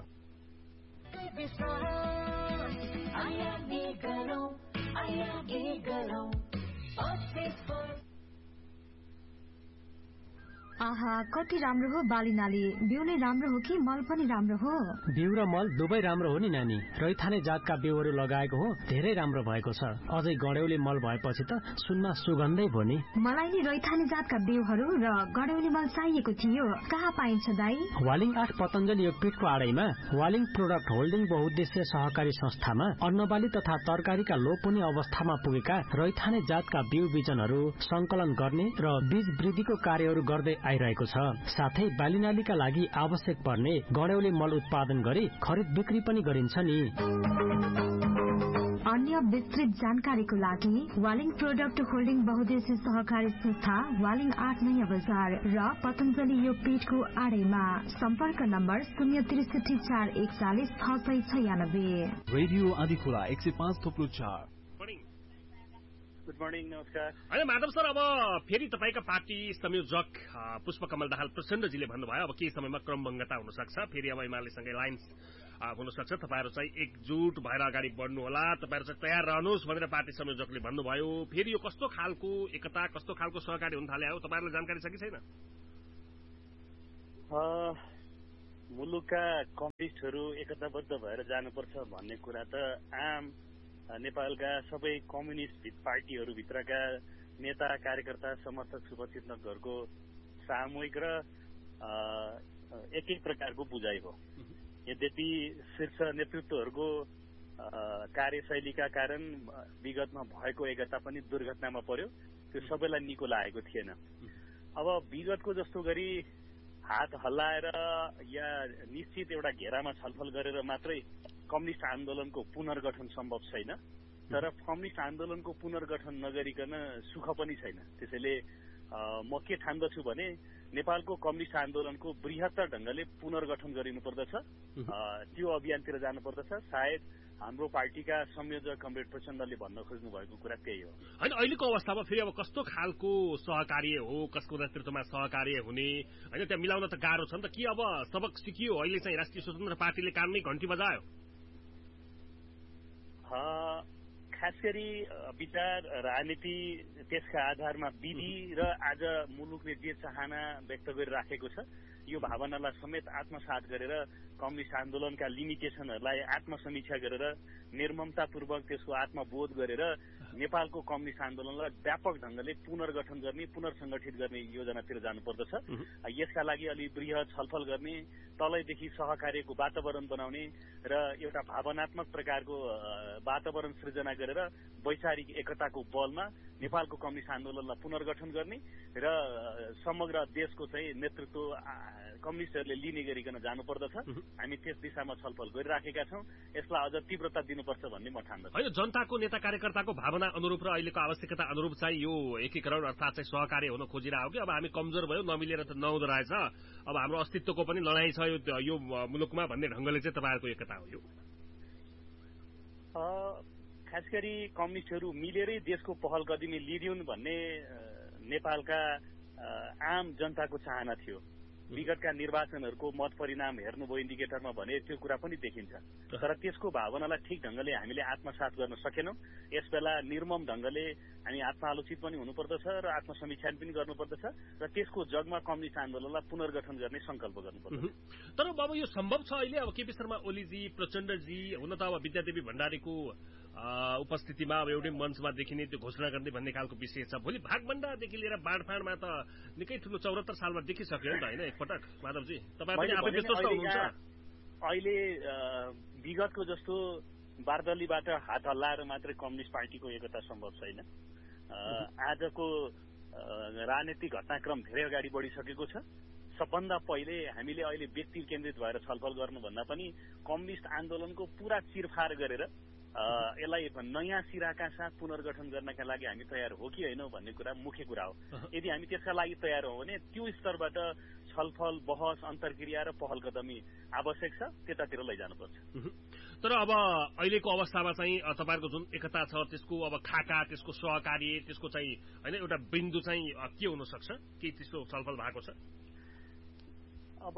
आहा कति राम्रो हो बाली नाली। बिउ नै राम्रो हो कि मल पनि राम्रो हो? बिउ र मल दुवै राम्रो हो नि नानी। रैथाने जातका बिउहरू लगाएको हो, धेरै राम्रो भएको छ। अझै गड्यौली मल भएपछि त सुनमा सुगन्धै भयो नि। मलाई नि रैथाने जातका बिउहरू र गड्यौली मल चाहिएको थियो। कहाँ पाइन्छ दाई? वालिङ आठ पतञ्जलि योगपीठको आडैमा वालिङ प्रोडक्ट होल्डिङ बहुद्देश्य सहकारी संस्थामा अन्नबाली तथा तरकारीका लोपुनी अवस्थामा पुगेका रैथाने जातका बिउ बिजनहरू संकलन गर्ने र बीज वृद्धिको कार्यहरू गर्दै आइरहेको छ। साथै बालीनालीका लागि आवश्यक पर्ने गड्यौली मल उत्पादन गरी खरिद बिक्री पनि गरिन्छ नि। अन्य विस्तृत जानकारीको लागि वालिङ प्रोडक्ट होल्डिङ बहुद्देश्य सहकारी संस्था वालिङ आठ नयाँ बजार र पतञ्जलि योगपीठको आडैमा। सम्पर्क नम्बर शून्य त्रिसठी चार एकचालिस छ सय छयानब्बे। रेडियो आदिखोला एक सय पाँच थोप्लो चार। गुड मर्निङ, नमस्कार। होइन माधव सर, अब फेरि तपाईँका पार्टी संयोजक पुष्पकमल दाहाल प्रचण्डजीले भन्नुभयो अब केही समयमा क्रमभङ्गता हुन सक्छ, फेरि अब एमालेसँगै लाइन्स हुन सक्छ, तपाईँहरू चाहिँ एकजुट भएर अगाडि बढ्नु होला, तपाईँहरू चाहिँ तयार रहनुहोस् भनेर पार्टी संयोजकले भन्नुभयो। फेरि यो कस्तो खालको एकता, कस्तो खालको सहकारी हुन थाले हो, तपाईँहरूलाई जानकारी छ कि छैन? मुलुकका कम्युनिस्टहरू एकताबद्ध भएर जानुपर्छ भन्ने कुरा त आम नेपालका सबै कम्युनिस्ट पार्टीहरूभित्रका नेता कार्यकर्ता समर्थक शुभचिन्तकहरूको सामूहिक र एक एक प्रकारको बुझाइ हो। यद्यपि शीर्ष नेतृत्वहरूको कार्यशैलीका कारण विगतमा भएको एकता पनि दुर्घटनामा पर्यो, त्यो सबैलाई निको लागेको थिएन। अब विगतको जस्तो गरी हात हल्लाएर या निश्चित एउटा घेरामा छलफल गरेर मात्रै कम्युनिस्ट आन्दोलनको पुनर्गठन सम्भव छैन, तर कम्युनिस्ट आन्दोलनको पुनर्गठन नगरिकन सुख पनि छैन। त्यसैले म के ठान्दछु भने नेपालको कम्युनिस्ट आन्दोलनको बृहत्तर ढंगले पुनर्गठन गरिनुपर्दछ, त्यो अभियानतिर जानुपर्दछ। सायद हाम्रो पार्टीका संयोजक कमरेड प्रचण्डले भन्न खोज्नु भएको कुरा त्यही हो। होइन, अहिलेको अवस्थामा फेरि अब कस्तो खालको सहकार्य हो, कसको नेतृत्वमा सहकार्य हुने, होइन त्यहाँ मिलाउन त गाह्रो छ नि त। के अब सबक सिकियो अहिले चाहिँ राष्ट्रिय स्वतन्त्र पार्टीले कानमै घन्टी बजायो? खास गरी विचार राजनीति त्यसका आधारमा विधि र आज मुलुकले जे चाहना व्यक्त गरिराखेको छ यो भावनालाई समेत आत्मसात गरेर कम्युनिस्ट आन्दोलनका लिमिटेसनहरूलाई आत्मसमीक्षा गरेर निर्ममतापूर्वक त्यसको आत्मबोध गरेर नेपालको कम्युनिस्ट आन्दोलनलाई व्यापक ढंगले पुनर्गठन गर्ने, पुनर्संगठित गर्ने योजनातिर जानुपर्दछ। यसका लागि अलि बृहत छलफल गर्ने, तलैदेखि सहकार्यको वातावरण बनाउने र एउटा भावनात्मक प्रकारको वातावरण सृजना गरेर वैचारिक एकताको बलमा नेपालको कम्युनिस्ट आन्दोलनलाई पुनर्गठन गर्ने र समग्र देशको चाहिँ नेतृत्व कम्युनिस्टहरूले लिने गरिकन जानुपर्दछ। हामी त्यस दिशामा छलफल गरिराखेका छौँ। यसलाई अझ तीव्रता दिनुपर्छ भन्ने म ठान्दछु। होइन, जनताको नेता कार्यकर्ताको भावना अनुरूप र अहिलेको आवश्यकता अनुरूप चाहिँ यो एकीकरण अर्थात् चाहिँ सहकार्य हुन खोजिरहेको कि अब हामी कमजोर भयो, नमिलेर त नहुँदो रहेछ, अब हाम्रो अस्तित्वको पनि लडाईँ छ यो मुलुकमा भन्ने ढंगले चाहिँ तपाईँहरूको एकता हो यो? खास गरी कम्युनिस्टहरू मिलेरै देशको पहल कदमी लिदिउन् भन्ने नेपालका आम जनताको चाहना थियो। विगतका निर्वाचनहरूको मत परिणाम हेर्नुभयो इन्डिकेटरमा भने त्यो कुरा पनि देखिन्छ, तर त्यसको भावनालाई ठिक ढंगले हामीले आत्मसात गर्न सकेनौं। यसबेला निर्मम ढंगले हामी आत्मालोचित पनि हुनुपर्दछ र आत्मसमीक्षा पनि गर्नुपर्दछ र त्यसको जगमा कम्युनिस्ट आन्दोलनलाई पुनर्गठन गर्ने संकल्प गर्नुपर्दछ। तर अब यो सम्भव छ अहिले? अब केपी शर्मा ओलीजी, प्रचण्डजी, हुन त अब विद्यादेवी भण्डारीको उपस्थितिमा अब एउटै मञ्चमा देखिने त्यो घोषणा गर्ने भन्ने खालको विषय छ। भोलि भागभण्डादेखि लिएर बाँडफाँडमा त निकै ठूलो चौरात्तर सालमा देखिसक्यो नि त, होइन एकपटक माधवजी? तपाईँ पनि आफै विश्वस्त हुनुहुन्छ? अहिले विगतको जस्तो बारदलीबाट हात हल्लाएर मात्रै कम्युनिस्ट पार्टीको एकता सम्भव छैन। आजको राजनीतिक घटनाक्रम धेरै अगाडि बढिसकेको छ। सबभन्दा पहिले हामीले अहिले व्यक्ति केन्द्रित भएर छलफल गर्नुभन्दा पनि कम्युनिस्ट आन्दोलनको पुरा चिरफार गरेर यसलाई नयाँ सिराका साथ पुनर्गठन गर्नका लागि हामी तयार हो कि होइन भन्ने कुरा मुख्य कुरा हो। यदि हामी त्यसका लागि तयार हौँ भने त्यो स्तरबाट छलफल, बहस, अन्तर्क्रिया र पहल कदमी आवश्यक छ, त्यतातिर लैजानुपर्छ। तर अब अहिलेको अवस्थामा चाहिँ तपाईँहरूको जुन एकता छ त्यसको अब खाका, त्यसको सहकार्य, त्यसको चाहिँ होइन एउटा बिन्दु चाहिँ के हुन सक्छ? के त्यस्तो छलफल भएको छ? अब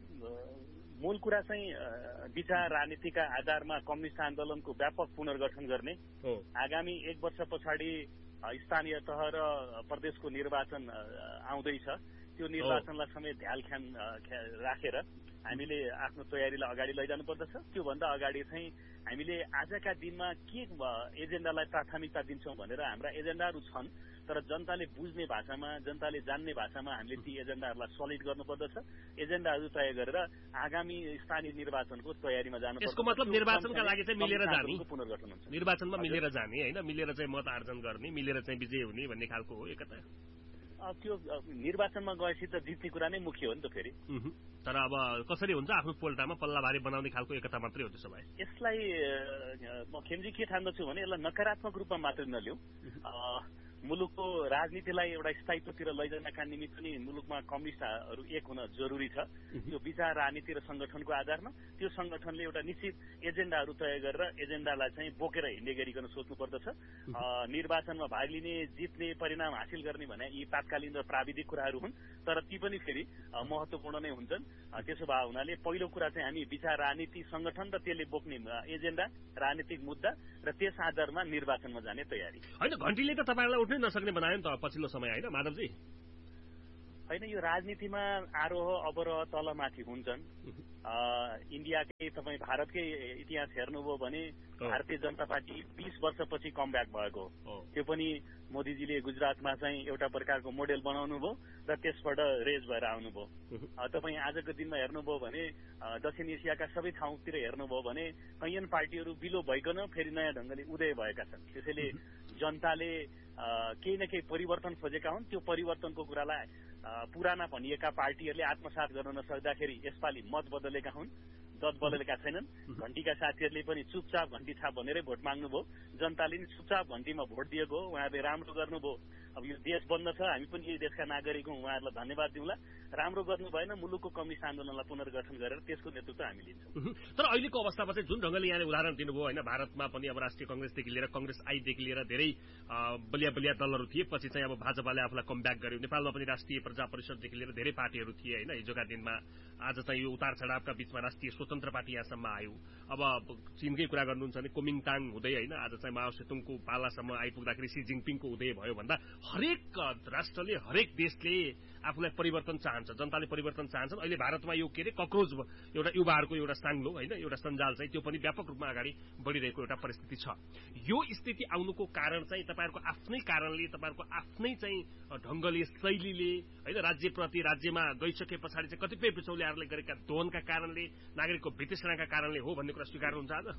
मूल कुरा चाहिँ विचार राजनीतिका आधारमा कम्युनिस्ट आन्दोलनको व्यापक पुनर्गठन गर्ने, आगामी एक वर्ष पछाडि स्थानीय तह र प्रदेशको निर्वाचन आउँदैछ, त्यो निर्वाचनलाई समेत ध्यान राखेर हामीले आफ्नो तयारीलाई अगाडि लैजानु पर्दछ। त्योभन्दा अगाडि चाहिँ हामीले आजका दिनमा के एजेन्डालाई प्राथमिकता दिन्छौँ भनेर हाम्रा एजेन्डाहरू छन्, तर जनताले बुझ्ने भाषामा, जनताले जान्ने भाषामा हामीले ती एजेन्डाहरूलाई सलिड गर्नुपर्दछ। एजेन्डाहरू तय गरेर आगामी स्थानीय निर्वाचनको तयारीमा जानुपर्छ। यसको मतलब निर्वाचनका लागि चाहिँ मिलेर जाने, पुनर्गठन हुन्छ, निर्वाचनमा मिलेर जाने होइन, मिलेर चाहिँ मत आर्जन गर्ने, मिलेर चाहिँ विजय हुने भन्ने खालको हो एकता। त्यो निर्वाचनमा गएपछि त जित्ने कुरा नै मुख्य हो नि त फेरि। तर अब कसरी हुन्छ आफ्नो पोल्टामा पल्लाभारी बनाउने खालको एकता मात्रै हो त्यसो भए? यसलाई म खेमजी के ठान्दछु भने यसलाई नकारात्मक रूपमा मात्रै नलिउँ। मुलुकको राजनीतिलाई एउटा स्थायित्वतिर लैजानका निमित्त पनि मुलुकमा कम्युनिस्टहरू एक हुन जरुरी छ। त्यो विचार, राजनीति र संगठनको आधारमा त्यो संगठनले एउटा निश्चित एजेन्डाहरू तय गरेर एजेन्डालाई चाहिँ बोकेर हिँड्ने गरिकन सोच्नु पर्दछ। निर्वाचनमा भाग लिने, जित्ने, परिणाम हासिल गर्ने भने यी तात्कालीन र प्राविधिक कुराहरू हुन्, तर ती पनि फेरि महत्वपूर्ण नै हुन्छन्। त्यसो भए हुनाले पहिलो कुरा चाहिँ हामी विचार, राजनीति, संगठन र त्यसले बोक्ने एजेन्डा, राजनीतिक मुद्दा र त्यस आधारमा निर्वाचनमा जाने तयारी। होइन, घण्टीले त तपाईँलाई उठ्नै नसक्ने बनायो नि त पछिल्लो समय, होइन माधवजी? होइन, यो राजनीतिमा आरोह अवरोह तलमाथि हुन्छन्। इन्डियाकै तपाईँ भारतकै इतिहास हेर्नुभयो भने भारतीय जनता पार्टी बीस वर्षपछि कमब्याक भएको, त्यो पनि मोदीजीले गुजरातमा चाहिँ एउटा प्रकारको मोडेल बनाउनु भयो र त्यसबाट रेज भएर आउनुभयो। तपाईँ आजको दिनमा हेर्नुभयो भने दक्षिण एसियाका सबै ठाउँतिर हेर्नुभयो भने कैयन पार्टीहरू विलोप भइकन फेरि नयाँ ढङ्गले उदय भएका छन्। त्यसैले जनताले केही न केही परिवर्तन खोजेका हुन्। त्यो परिवर्तनको कुरालाई पुराना भनिएका पार्टीहरूले आत्मसात गर्न नसक्दाखेरि यसपालि मत बदलेका हुन्, दत बदलेका छैनन्। घण्टीका साथीहरूले पनि चुपचाप घण्टी छाप भनेरै भोट माग्नुभयो, जनताले नि चुपचाप घण्टीमा भोट दिएको हो। उहाँहरूले राम्रो गर्नुभयो। अब यो देश बन्द छ, हामी पनि यो देशका नागरिक हौँ, उहाँहरूलाई धन्यवाद दिउँला। राम्रो गर्नु भएन, मुलुकको कम्युनिस्ट आन्दोलनलाई पुनर्गठन गरेर त्यसको नेतृत्व हामी लिन्छौँ। तर अहिलेको अवस्थामा चाहिँ जुन ढङ्गले यहाँले उदाहरण दिनुभयो होइन, भारतमा पनि अब राष्ट्रिय कांग्रेसदेखि लिएर कांग्रेस आईदेखि लिएर धेरै बलिया बलिया दलहरू थिए, पछि चाहिँ अब भाजपाले आफूलाई कमब्याक गर्यो। नेपालमा पनि राष्ट्रिय प्रजा परिषददेखि लिएर धेरै पार्टीहरू थिए होइन हिजोका दिनमा। आज चाहिँ यो उतार चढावका बीचमा राष्ट्रिय स्वतन्त्र पार्टी यहाँसम्म आयो। अब चीनकै कुरा गर्नुहुन्छ भने कुमिङताङ हुँदै होइन आज चाहिँ माओ सेतुङको पालासम्म आइपुग्दाखेरि सी जिङपिङको उदय भयो भन्दा हरेक राष्ट्रले, हरेक देशले आफूलाई परिवर्तन चाहन्छ, जनताले परिवर्तन चाहन्छन्। अहिले भारतमा यो के अरे कक्रोच एउटा युवाहरूको एउटा साङ्लो होइन, एउटा सञ्जाल चाहिँ त्यो पनि व्यापक रूपमा अगाडि बढिरहेको एउटा परिस्थिति छ। यो स्थिति आउनुको कारण चाहिँ तपाईँहरूको आफ्नै कारणले, तपाईँहरूको आफ्नै चाहिँ ढङ्गले, शैलीले होइन, राज्यप्रति राज्यमा गइसके पछाडि चाहिँ कतिपय बिचौलियाहरूले गरेका दोहनका कारणले, नागरिकको वितृष्णाका कारणले हो भन्ने कुरा स्वीकार्नुहुन्छ आज?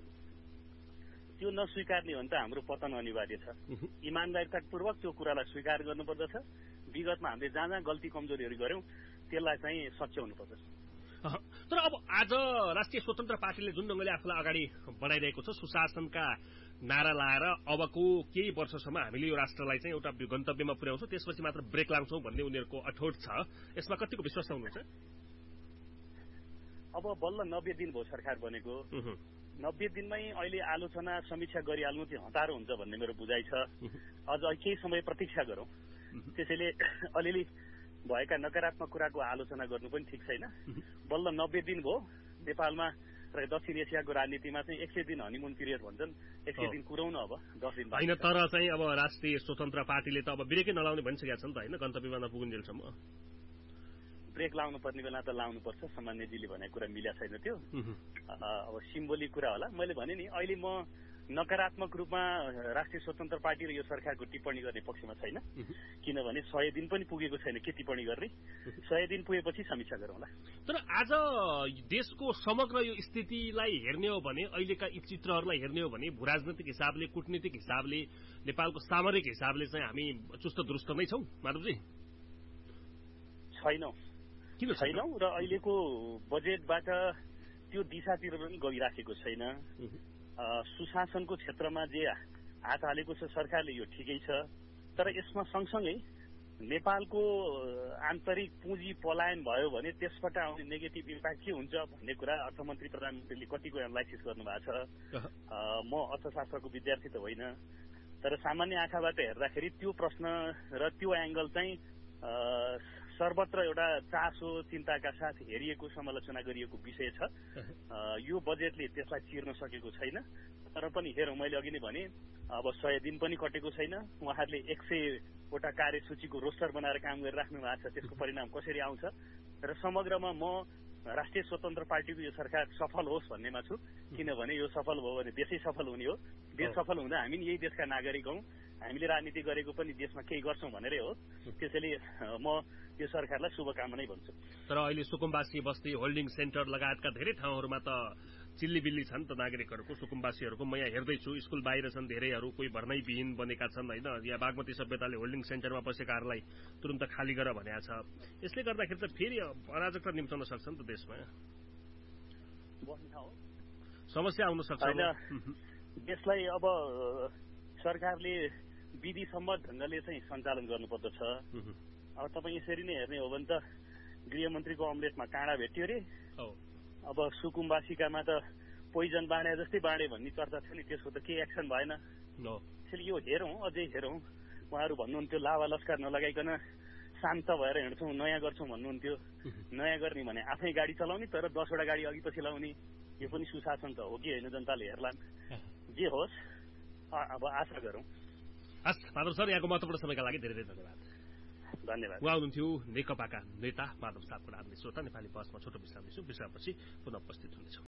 त्यो नस्वीकार्ने हो भने त हाम्रो पतन अनिवार्य छ। इमान्दारितापूर्वक त्यो कुरालाई स्वीकार गर्नुपर्दछ। विगतमा हामीले जहाँ जहाँ गल्ती कमजोरीहरू गर्यौँ त्यसलाई चाहिँ सच्याउनु पर्दछ। तर अब आज राष्ट्रिय स्वतन्त्र पार्टीले जुन ढङ्गले आफूलाई अगाडि बढाइरहेको छ, सुशासनका नारा लाएर अबको केही वर्षसम्म हामीले यो राष्ट्रलाई चाहिँ एउटा गन्तव्यमा पुर्याउँछौँ, त्यसपछि मात्र ब्रेक लाग्छौँ भन्ने उनीहरूको अठोट छ। यसमा कतिको विश्वास हुनुहुन्छ? अब बल्ल नब्बे दिन भयो सरकार बनेको, नब्बे दिनमै अहिले आलोचना समीक्षा गरिहाल्नु चाहिँ हतारो हुन्छ भन्ने मेरो बुझाइ छ। अझ केही समय प्रतीक्षा गरौँ। त्यसैले अलिअलि भएका नकारात्मक कुराको आलोचना गर्नु पनि ठिक छैन। बल्ल नब्बे दिन भयो नेपालमा र दक्षिण एसियाको राजनीतिमा चाहिँ एक सय दिन हनीमुन पिरियड भन्छन्, एक सय दिन कुराउन अब दस दिन होइन। तर चाहिँ अब राष्ट्रिय स्वतन्त्र पार्टीले त अब ब्रेकै नलाउने भनिसकेका छन् त होइन, गन्तव्यमा नपुगुन्जेलसम्म ब्रेक लाउनु पर्ने बेला त लाउनु पर्छ। सामान्यजीले भनेको कुरा मिल्या छैन त्यो। अब सिम्बोलिक कुरा होला। मैले भने नि अहिले म नकारात्मक रूपमा राष्ट्रिय स्वतन्त्र पार्टी र यो सरकारको टिप्पणी गर्ने पक्षमा छैन, किनभने सय दिन पनि पुगेको छैन के टिप्पणी गर्ने। सय दिन पुगेपछि समीक्षा गरौँला। तर आज देशको समग्र यो स्थितिलाई हेर्ने हो भने, अहिलेका यी चित्रहरूलाई हेर्ने हो भने भूराजनैतिक हिसाबले, कूटनीतिक हिसाबले, नेपालको सामरिक हिसाबले चाहिँ हामी चुस्त दुरुस्त नै छौँ माधवजी? छैनौँ। छैनौँ र अहिलेको बजेटबाट त्यो दिशातिर पनि गइराखेको छैन। सुशासनको क्षेत्रमा जे हात हालेको छ सरकारले यो ठिकै छ, तर यसमा सँगसँगै नेपालको आन्तरिक पुँजी पलायन भयो भने त्यसबाट आउने नेगेटिभ इम्प्याक्ट के हुन्छ भन्ने कुरा अर्थमन्त्री प्रधानमन्त्रीले कतिको एनालाइसिस गर्नुभएको छ। म अर्थशास्त्रको विद्यार्थी त होइन, तर सामान्य आँखाबाट हेर्दाखेरि त्यो प्रश्न र त्यो एङ्गल चाहिँ सर्वत्र एउटा चासो चिन्ताका साथ हेरिएको समालोचना गरिएको विषय छ। यो बजेटले त्यसलाई चिर्न सकेको छैन। तर पनि हेरौँ, मैले अघि नै भने अब सय दिन पनि कटेको छैन। उहाँहरूले एक सयवटा कार्यसूचीको रोस्टर बनाएर काम गरिराख्नु भएको छ। त्यसको परिणाम कसरी आउँछ र समग्रमा म राष्ट्रिय स्वतन्त्र पार्टीको यो सरकार सफल होस् भन्नेमा छु। किनभने यो सफल भयो भने देशै सफल हुने हो। देश सफल हुँदा हामी यही देशका नागरिक हौँ। हामीले राजनीति गरेको पनि देशमा केही गर्छौँ भनेरै हो। त्यसैले म यो सरकारलाई शुभकामना भन्छु। तर अहिले सुकुम्बासी बस्ती, होल्डिङ सेन्टर लगायतका धेरै ठाउँहरूमा त चिल्लीबिल्ली छन् त नागरिकहरूको, सुकुम्बासीहरूको। म यहाँ हेर्दैछु स्कुल बाहिर छन् धेरैहरू, कोही भर्नै विहीन बनेका छन् होइन। यहाँ बागमती सभ्यताले होल्डिङ सेन्टरमा बसेकाहरूलाई तुरन्त खाली गर भनेको छ। यसले गर्दाखेरि त फेरि अराजकता निम्ताउन सक्छ नि त देशमा, समस्या आउन सक्छ। देशलाई अब सरकारले विधिसम्मत ढङ्गले चाहिँ सञ्चालन गर्नुपर्दछ। अब तपाईँ यसरी नै हेर्ने हो भने त गृहमन्त्रीको अमलेटमा काँडा भेट्यो अरे। अब सुकुम्बासीकामा त पोइजन बाँडे जस्तै बाँडे भन्ने चर्चा थियो नि, त्यसको त केही एक्सन भएन। त्यसले यो हेरौँ, अझै हेरौँ। उहाँहरू भन्नुहुन्थ्यो लावा लस्कर नलगाइकन शान्त भएर हिँड्छौँ, नयाँ गर्छौँ भन्नुहुन्थ्यो। नयाँ गर्ने भने आफै गाडी चलाउने, तर दसवटा गाडी अघि पछि लाउने। यो पनि सुशासन त हो कि होइन जनताले हेर्लान्। जे होस्, अब आशा गरौँ। हस् माधव सर, यहाँको महत्त्वपूर्ण समयका लागि धेरै धेरै धन्यवाद। धन्यवाद। उहाँ हुनुहुन्थ्यो नेकपाका नेता माधव सापकोटा। श्रोता, नेपाली बसमा छोटो विश्राम लिन्छौँ। विश्रामपछि पुनः उपस्थित हुनेछौँ।